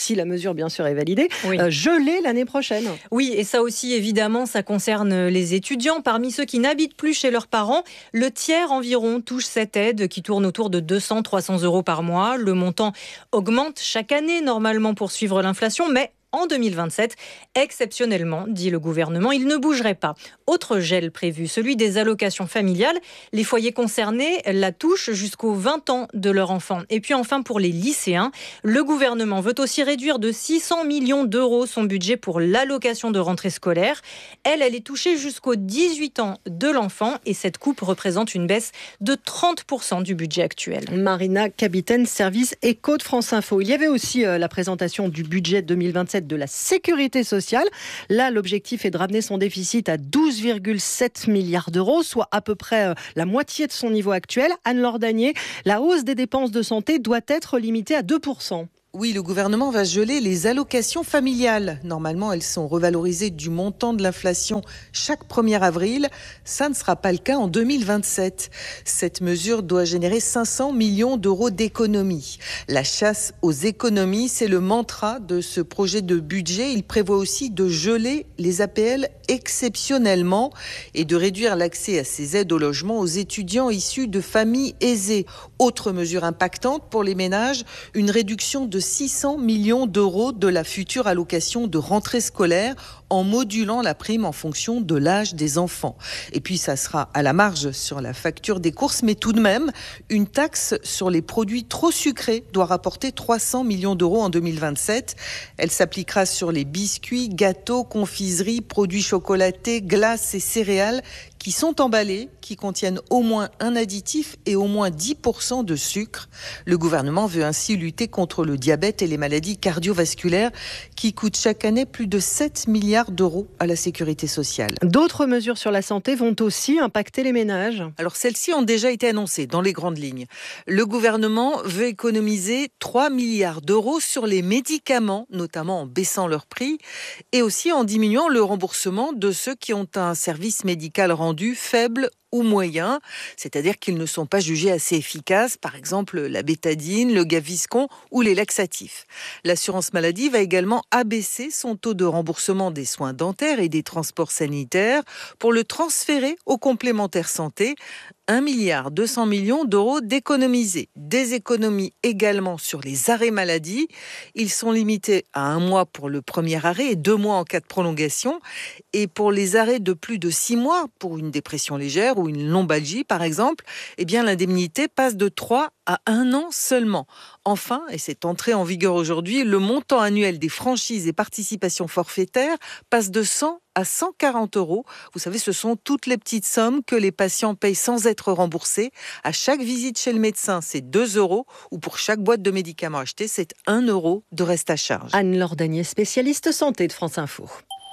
mesure bien sûr est validée, oui. euh, gelée l'année prochaine. Oui, et ça aussi évidemment, ça concerne les étudiants. Parmi ceux qui n'habitent plus chez leurs parents, le tiers environ touche cette aide qui tourne autour de deux cents à trois cents euros par mois. Le montant augmente chaque année normalement pour suivre l'inflation, mais en deux mille vingt-sept, exceptionnellement, dit le gouvernement, il ne bougerait pas. Autre gel prévu, celui des allocations familiales. Les foyers concernés la touchent jusqu'aux vingt ans de leur enfant. Et puis enfin, pour les lycéens, le gouvernement veut aussi réduire de six cents millions d'euros son budget pour l'allocation de rentrée scolaire. Elle, elle est touchée jusqu'aux dix-huit ans de l'enfant et cette coupe représente une baisse de trente pour cent du budget actuel. Marina Capitaine, service éco de France Info. Il y avait aussi euh, la présentation du budget deux mille vingt-sept de la sécurité sociale. Là, l'objectif est de ramener son déficit à douze virgule sept milliards d'euros, soit à peu près euh, la moitié de son niveau actuel. Anne-Laure Danier, la hausse des dépenses de santé doit être limitée à deux pour cent. Oui, le gouvernement va geler les allocations familiales. Normalement, elles sont revalorisées du montant de l'inflation chaque premier avril. Ça ne sera pas le cas en deux mille vingt-sept. Cette mesure doit générer cinq cents millions d'euros d'économies. La chasse aux économies, c'est le mantra de ce projet de budget. Il prévoit aussi de geler les A P L exceptionnellement et de réduire l'accès à ces aides au logement aux étudiants issus de familles aisées. Autre mesure impactante pour les ménages, une réduction de six cents millions d'euros de la future allocation de rentrée scolaire en modulant la prime en fonction de l'âge des enfants. Et puis ça sera à la marge sur la facture des courses, mais tout de même, une taxe sur les produits trop sucrés doit rapporter trois cents millions d'euros en deux mille vingt-sept. Elle s'appliquera sur les biscuits, gâteaux, confiseries, produits chocolatés, glaces et céréales qui sont emballés, qui contiennent au moins un additif et au moins dix pour cent de sucre. Le gouvernement veut ainsi lutter contre le diabète et les maladies cardiovasculaires qui coûtent chaque année plus de sept milliards d'euros à la sécurité sociale. D'autres mesures sur la santé vont aussi impacter les ménages. Alors celles-ci ont déjà été annoncées dans les grandes lignes. Le gouvernement veut économiser trois milliards d'euros sur les médicaments, notamment en baissant leur prix et aussi en diminuant le remboursement de ceux qui ont un service médical rendu faible ou moyen, c'est-à-dire qu'ils ne sont pas jugés assez efficaces, par exemple la bétadine, le Gaviscon ou les laxatifs. L'assurance maladie va également abaisser son taux de remboursement des soins dentaires et des transports sanitaires pour le transférer aux complémentaires santé. un milliard deux cents millions d'euros d'économisés. Des économies également sur les arrêts maladie. Ils sont limités à un mois pour le premier arrêt et deux mois en cas de prolongation. Et pour les arrêts de plus de six mois, pour une dépression légère ou une lombalgie par exemple, eh bien l'indemnité passe de trois à un an seulement. Enfin, et c'est entré en vigueur aujourd'hui, le montant annuel des franchises et participations forfaitaires passe de cent à cent quarante euros. Vous savez, ce sont toutes les petites sommes que les patients payent sans être remboursés. À chaque visite chez le médecin, c'est deux euros, ou pour chaque boîte de médicaments achetée, c'est un euro de reste à charge. Anne-Laure Danier, spécialiste santé de France Info.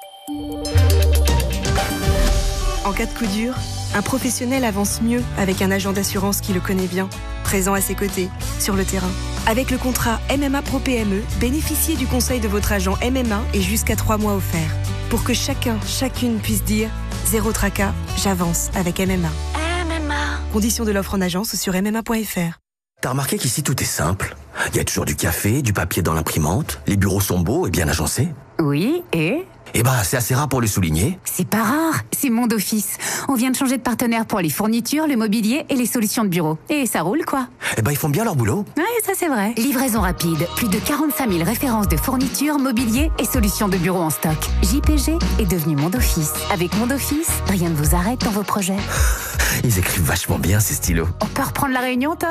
En cas de coup dur, un professionnel avance mieux avec un agent d'assurance qui le connaît bien, présent à ses côtés, sur le terrain. Avec le contrat M M A Pro P M E, bénéficiez du conseil de votre agent M M A et jusqu'à trois mois offerts. Pour que chacun, chacune puisse dire « Zéro tracas, j'avance avec M M A ». M M A. Conditions de l'offre en agence ou sur m m a point f r. T'as remarqué qu'ici tout est simple. Il y a toujours du café, du papier dans l'imprimante, les bureaux sont beaux et bien agencés. Oui, et Eh ben, c'est assez rare pour le souligner. c'est pas rare, c'est Monde Office. On vient de changer de partenaire pour les fournitures, le mobilier et les solutions de bureau. Et ça roule, quoi. Eh ben, ils font bien leur boulot. Ouais, ça c'est vrai. Livraison rapide, plus de quarante-cinq mille références de fournitures, mobilier et solutions de bureau en stock. J P G est devenu Monde Office. Avec Monde Office, rien ne vous arrête dans vos projets. Ils écrivent vachement bien, ces stylos. On peut reprendre la réunion, Tom ?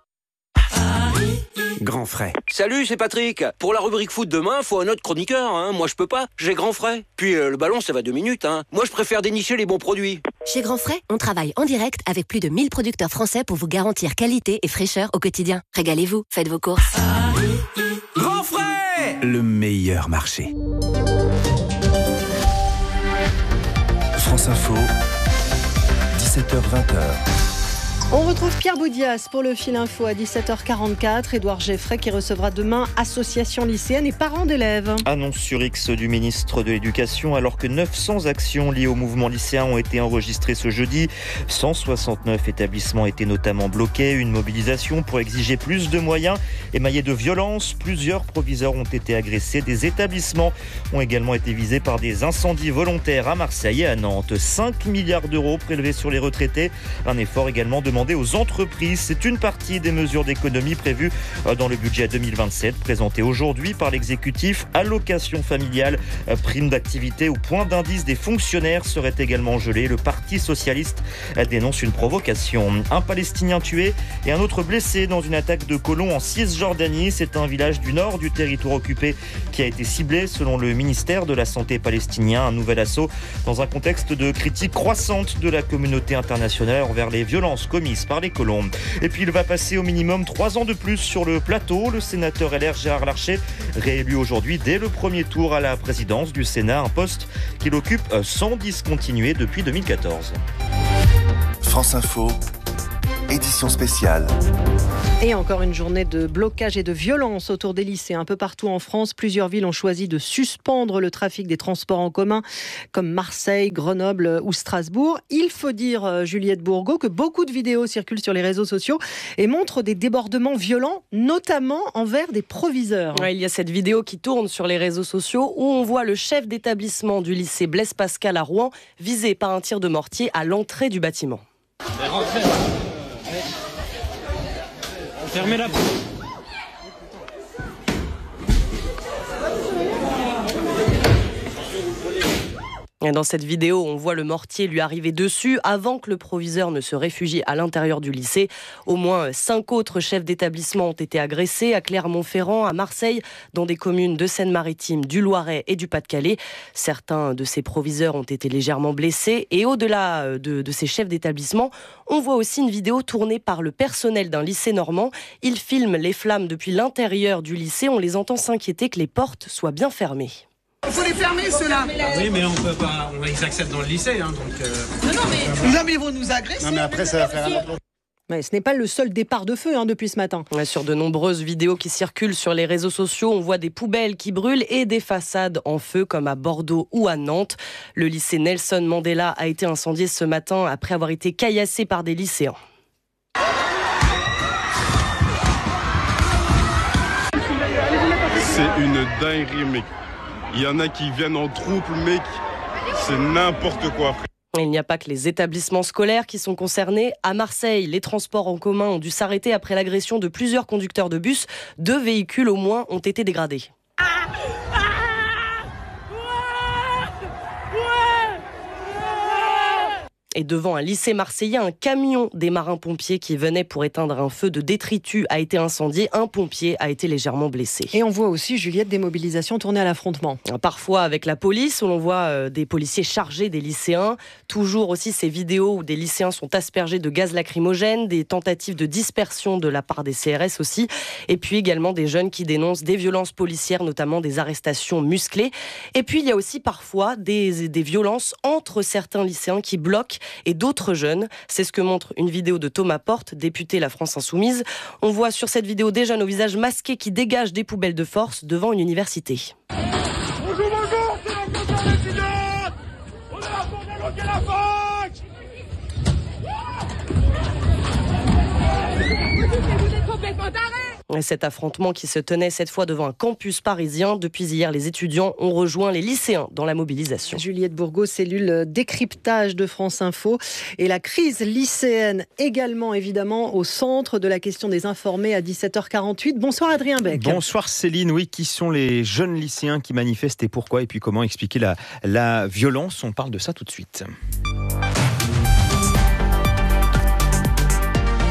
Grand frais. Salut, c'est Patrick. Pour la rubrique foot demain, faut un autre chroniqueur. Hein. Moi, je peux pas. J'ai grand frais. Puis euh, le ballon, ça va deux minutes. Hein. Moi, je préfère dénicher les bons produits. Chez Grand Frais, on travaille en direct avec plus de mille producteurs français pour vous garantir qualité et fraîcheur au quotidien. Régalez-vous, faites vos courses. Grand frais, le meilleur marché. France Info, dix-sept heures vingt. On retrouve Pierre Boudias pour le Fil Info à dix-sept heures quarante-quatre. Édouard Geffray qui recevra demain associations lycéennes et parents d'élèves. Annonce sur X du ministre de l'Éducation alors que neuf cents actions liées au mouvement lycéen ont été enregistrées ce jeudi. cent soixante-neuf établissements étaient notamment bloqués. Une mobilisation pour exiger plus de moyens émaillée de violence. Plusieurs proviseurs ont été agressés. Des établissements ont également été visés par des incendies volontaires à Marseille et à Nantes. cinq milliards d'euros prélevés sur les retraités. Un effort également demandé aux entreprises. C'est une partie des mesures d'économie prévues dans le budget deux mille vingt-sept, présenté aujourd'hui par l'exécutif. Allocation familiale, prime d'activité ou point d'indice des fonctionnaires seraient également gelés. Le Parti socialiste dénonce une provocation. Un Palestinien tué et un autre blessé dans une attaque de colons en Cisjordanie. C'est un village du nord du territoire occupé qui a été ciblé selon le ministère de la Santé palestinien. Un nouvel assaut dans un contexte de critique croissante de la communauté internationale envers les violences commises par les colons. Et puis il va passer au minimum trois ans de plus sur le plateau. Le sénateur L R Gérard Larcher, réélu aujourd'hui dès le premier tour à la présidence du Sénat, un poste qu'il occupe sans discontinuer depuis deux mille quatorze. France Info, édition spéciale. Et encore une journée de blocage et de violence autour des lycées. Un peu partout en France, plusieurs villes ont choisi de suspendre le trafic des transports en commun, comme Marseille, Grenoble ou Strasbourg. Il faut dire, Juliette Bourgault, que beaucoup de vidéos circulent sur les réseaux sociaux et montrent des débordements violents, notamment envers des proviseurs. Ouais, il y a cette vidéo qui tourne sur les réseaux sociaux où on voit le chef d'établissement du lycée Blaise Pascal à Rouen visé par un tir de mortier à l'entrée du bâtiment. Fermez la porte. Dans cette vidéo, on voit le mortier lui arriver dessus avant que le proviseur ne se réfugie à l'intérieur du lycée. Au moins cinq autres chefs d'établissement ont été agressés à Clermont-Ferrand, à Marseille, dans des communes de Seine-Maritime, du Loiret et du Pas-de-Calais. Certains de ces proviseurs ont été légèrement blessés. Et au-delà de, de ces chefs d'établissement, on voit aussi une vidéo tournée par le personnel d'un lycée normand. Ils filment les flammes depuis l'intérieur du lycée. On les entend s'inquiéter que les portes soient bien fermées. Il faut les fermer, ceux-là. Oui, mais on peut pas. On ils acceptent dans le lycée, hein, donc. Euh... Non, non, mais. Non, mais ils vont nous agresser. Non, mais après, ça va faire un autre. Mais ce n'est pas le seul départ de feu hein, depuis ce matin. Ouais, sur de nombreuses vidéos qui circulent sur les réseaux sociaux, on voit des poubelles qui brûlent et des façades en feu, comme à Bordeaux ou à Nantes. Le lycée Nelson Mandela a été incendié ce matin après avoir été caillassé par des lycéens. C'est une dinguerie, mec. Il y en a qui viennent en troupe, mec. C'est n'importe quoi. Il n'y a pas que les établissements scolaires qui sont concernés. À Marseille, les transports en commun ont dû s'arrêter après l'agression de plusieurs conducteurs de bus. Deux véhicules au moins ont été dégradés. Et devant un lycée marseillais, un camion des marins-pompiers qui venait pour éteindre un feu de détritus a été incendié. Un pompier a été légèrement blessé. Et on voit aussi, Juliette, des mobilisations tournées à l'affrontement. Parfois avec la police, où l'on voit des policiers chargés des lycéens. Toujours aussi ces vidéos où des lycéens sont aspergés de gaz lacrymogène, des tentatives de dispersion de la part des C R S aussi. Et puis également des jeunes qui dénoncent des violences policières, notamment des arrestations musclées. Et puis il y a aussi parfois des, des violences entre certains lycéens qui bloquent et d'autres jeunes. C'est ce que montre une vidéo de Thomas Porte, député La France Insoumise. On voit sur cette vidéo des jeunes au visage masqué qui dégagent des poubelles de force devant une université. Bonjour, bonjour, c'est la conférence étudiante. On est là pour débloquer la fac. Vous êtes complètement tarés. Et cet affrontement qui se tenait cette fois devant un campus parisien. Depuis hier, les étudiants ont rejoint les lycéens dans la mobilisation. Juliette Bourgault, cellule décryptage de France Info. Et la crise lycéenne également, évidemment, au centre de la question des informés à dix-sept heures quarante-huit. Bonsoir Adrien Beck. Bonsoir Céline. Oui, qui sont les jeunes lycéens qui manifestent et pourquoi? Et puis comment expliquer la, la violence? On parle de ça tout de suite.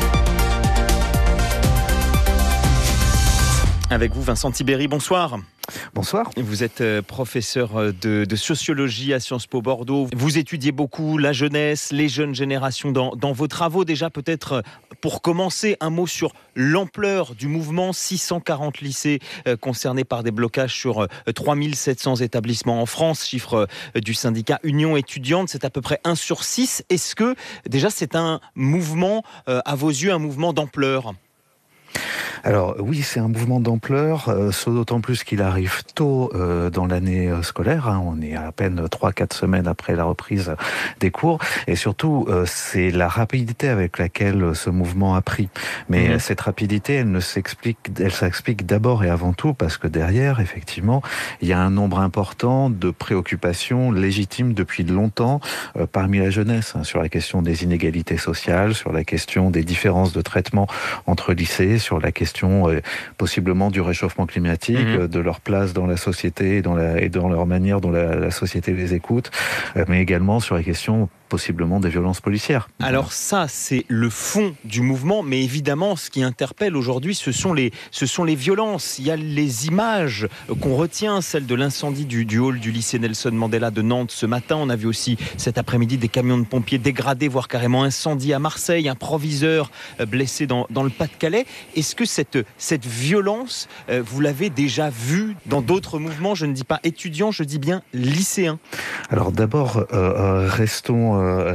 Avec vous, Vincent Tibéry, bonsoir. Bonsoir. Vous êtes professeur de, de sociologie à Sciences Po Bordeaux. Vous étudiez beaucoup la jeunesse, les jeunes générations dans, dans vos travaux. Déjà, peut-être pour commencer, un mot sur l'ampleur du mouvement. six cent quarante lycées concernés par des blocages sur trois mille sept cents établissements en France. Chiffre du syndicat Union étudiante, c'est à peu près un sur six. Est-ce que déjà c'est un mouvement, à vos yeux, un mouvement d'ampleur ? Alors oui, c'est un mouvement d'ampleur, euh, d'autant plus qu'il arrive tôt euh, dans l'année scolaire. Hein, on est à peine trois quatre semaines après la reprise des cours. Et surtout, euh, c'est la rapidité avec laquelle ce mouvement a pris. Mais mmh. cette rapidité, elle ne s'explique, elle s'explique d'abord et avant tout parce que derrière, effectivement, il y a un nombre important de préoccupations légitimes depuis longtemps euh, parmi la jeunesse, hein, sur la question des inégalités sociales, sur la question des différences de traitement entre lycées, sur la question euh, possiblement du réchauffement climatique, mmh. euh, de leur place dans la société et dans, la, et dans leur manière dont la, la société les écoute, euh, mais également sur la question possiblement des violences policières. Alors ça, c'est le fond du mouvement, mais évidemment, ce qui interpelle aujourd'hui, ce sont les, ce sont les violences. Il y a les images qu'on retient, celle de l'incendie du, du hall du lycée Nelson Mandela de Nantes ce matin. On a vu aussi cet après-midi des camions de pompiers dégradés, voire carrément incendiés à Marseille, un proviseur blessé dans, dans le Pas-de-Calais. Est-ce que cette, cette violence, vous l'avez déjà vue dans d'autres mouvements ? Je ne dis pas étudiants, je dis bien lycéens. Alors d'abord, euh, restons Euh,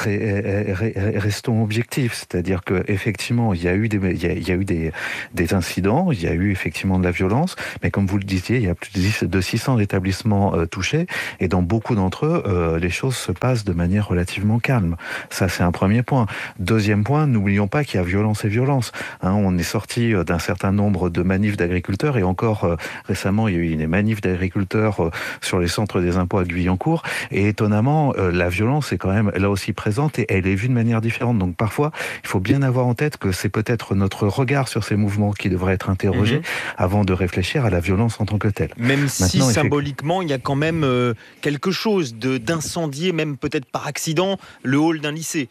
restons objectifs, c'est-à-dire que effectivement il y a eu des il y a, il y a eu des, des incidents, il y a eu effectivement de la violence, mais comme vous le disiez, il y a plus de six cents établissements euh, touchés, et dans beaucoup d'entre eux, euh, les choses se passent de manière relativement calme. Ça, c'est un premier point. Deuxième point, n'oublions pas qu'il y a violence et violence. Hein, on est sorti d'un certain nombre de manifs d'agriculteurs, et encore euh, récemment, il y a eu des manifs d'agriculteurs euh, sur les centres des impôts à Guyancourt, et étonnamment, euh, la violence est quand même là aussi présente et elle est vue de manière différente. Donc parfois, il faut bien avoir en tête que c'est peut-être notre regard sur ces mouvements qui devrait être interrogé mmh. avant de réfléchir à la violence en tant que telle. Même Maintenant, si symboliquement, il y a quand même euh, quelque chose de, d'incendier, même peut-être par accident, le hall d'un lycée.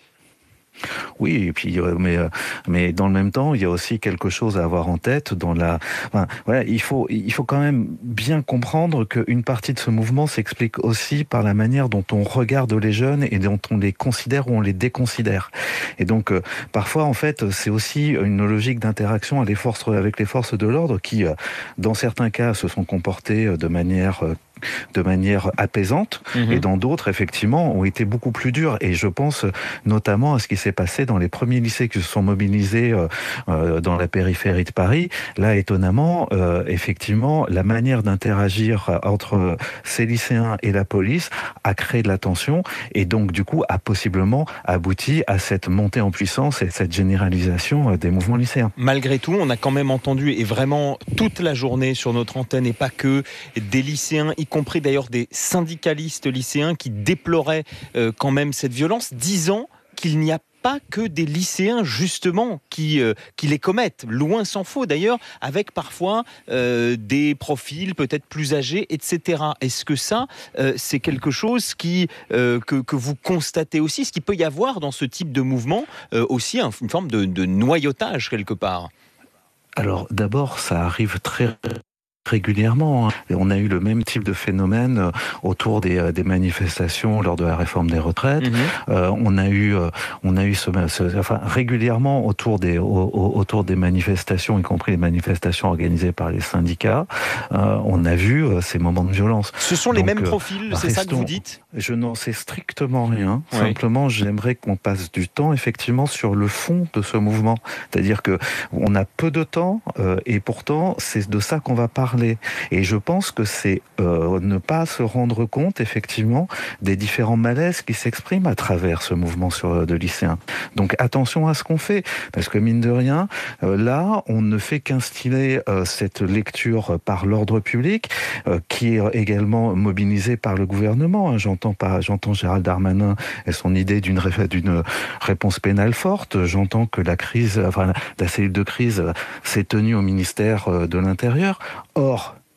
Oui, et puis mais mais dans le même temps, il y a aussi quelque chose à avoir en tête dans la. Enfin, voilà, il faut il faut quand même bien comprendre qu'une partie de ce mouvement s'explique aussi par la manière dont on regarde les jeunes et dont on les considère ou on les déconsidère. Et donc euh, parfois, en fait, c'est aussi une logique d'interaction à les forces, avec les forces de l'ordre qui, euh, dans certains cas, se sont comportées de manière euh, de manière apaisante, mmh. et dans d'autres, effectivement, ont été beaucoup plus durs. Et je pense notamment à ce qui s'est passé dans les premiers lycées qui se sont mobilisés euh, euh, dans la périphérie de Paris. Là, étonnamment, euh, effectivement, la manière d'interagir entre ces lycéens et la police a créé de la tension, et donc, du coup, a possiblement abouti à cette montée en puissance et cette généralisation des mouvements lycéens. Malgré tout, on a quand même entendu, et vraiment toute la journée sur notre antenne, et pas que, des lycéens, y compris d'ailleurs des syndicalistes lycéens qui déploraient euh, quand même cette violence, disant qu'il n'y a pas que des lycéens justement qui, euh, qui les commettent, loin s'en faut d'ailleurs, avec parfois euh, des profils peut-être plus âgés, et cetera. Est-ce que ça, euh, c'est quelque chose qui, euh, que, que vous constatez aussi, ce qu'il peut y avoir dans ce type de mouvement, euh, aussi hein, une forme de, de noyautage quelque part ? Alors d'abord, ça arrive très régulièrement. Et on a eu le même type de phénomène autour des, des manifestations lors de la réforme des retraites. Mmh. Euh, on a eu, on a eu ce, ce, enfin, régulièrement autour des, au, autour des manifestations, y compris les manifestations organisées par les syndicats, euh, on a vu euh, ces moments de violence. Ce sont les Donc, mêmes profils, euh, c'est restons, ça que vous dites ? Je n'en sais strictement rien. Oui. Simplement, j'aimerais qu'on passe du temps effectivement sur le fond de ce mouvement. C'est-à-dire que on a peu de temps euh, et pourtant c'est de ça qu'on va parler. Et je pense que c'est euh, ne pas se rendre compte effectivement des différents malaises qui s'expriment à travers ce mouvement sur, de lycéens. Donc attention à ce qu'on fait, parce que mine de rien, euh, là, on ne fait qu'instiller euh, cette lecture par l'ordre public, euh, qui est également mobilisée par le gouvernement. Hein. J'entends pas, j'entends Gérald Darmanin et son idée d'une, d'une réponse pénale forte. J'entends que la crise, enfin la cellule de crise s'est tenue au ministère de l'Intérieur. Or,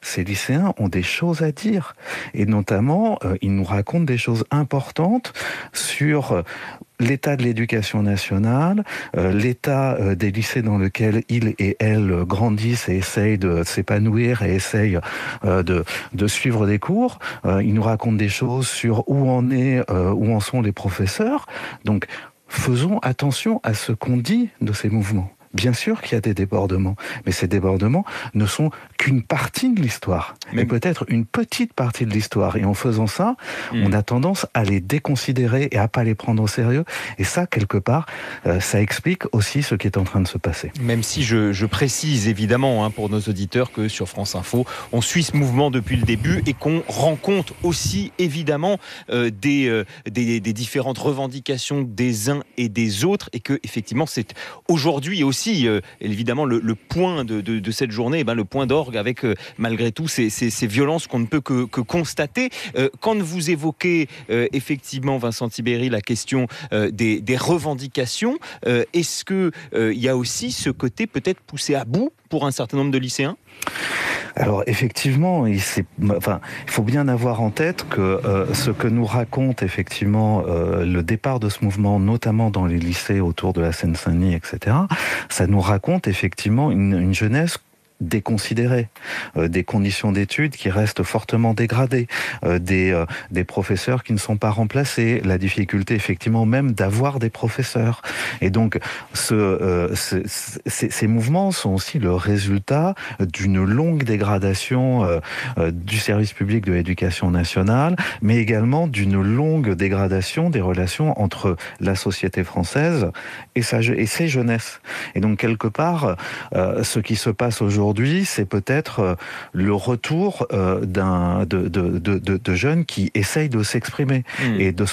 ces lycéens ont des choses à dire. Et notamment, euh, ils nous racontent des choses importantes sur euh, l'état de l'éducation nationale, euh, l'état euh, des lycées dans lesquels ils et elles grandissent et essayent de s'épanouir et essayent euh, de, de suivre des cours. Euh, ils nous racontent des choses sur où en est, euh, où en sont les professeurs. Donc, faisons attention à ce qu'on dit de ces mouvements. Bien sûr qu'il y a des débordements, mais ces débordements ne sont qu'une partie de l'histoire, mais peut-être une petite partie de l'histoire. Et en faisant ça, mmh. on a tendance à les déconsidérer et à pas les prendre au sérieux. Et ça, quelque part, euh, ça explique aussi ce qui est en train de se passer. Même si je, je précise évidemment hein, pour nos auditeurs que sur France Info, on suit ce mouvement depuis le début et qu'on rend compte aussi évidemment euh, des, euh, des, des différentes revendications des uns et des autres, et que effectivement c'est aujourd'hui aussi Euh, évidemment le, le point de, de, de cette journée, eh ben, le point d'orgue avec euh, malgré tout ces, ces, ces violences qu'on ne peut que, que constater. Euh, quand vous évoquez euh, effectivement, Vincent Tibéri, la question euh, des, des revendications, euh, est-ce qu'il euh, y a aussi ce côté peut-être poussé à bout pour un certain nombre de lycéens ? Alors effectivement, il, enfin, il faut bien avoir en tête que euh, ce que nous raconte effectivement euh, le départ de ce mouvement, notamment dans les lycées autour de la Seine-Saint-Denis, et cetera, ça nous raconte effectivement une, une jeunesse déconsidérés, euh, des conditions d'études qui restent fortement dégradées, euh, des, euh, des professeurs qui ne sont pas remplacés, la difficulté effectivement même d'avoir des professeurs. Et donc ce, euh, ce, ces, ces mouvements sont aussi le résultat d'une longue dégradation euh, euh, du service public de l'éducation nationale, mais également d'une longue dégradation des relations entre la société française et, sa, et ses jeunesses. Et donc quelque part, euh, ce qui se passe aujourd'hui, Aujourd'hui, c'est peut-être le retour euh, d'un, de, de, de, de jeunes qui essayent de s'exprimer mmh. et de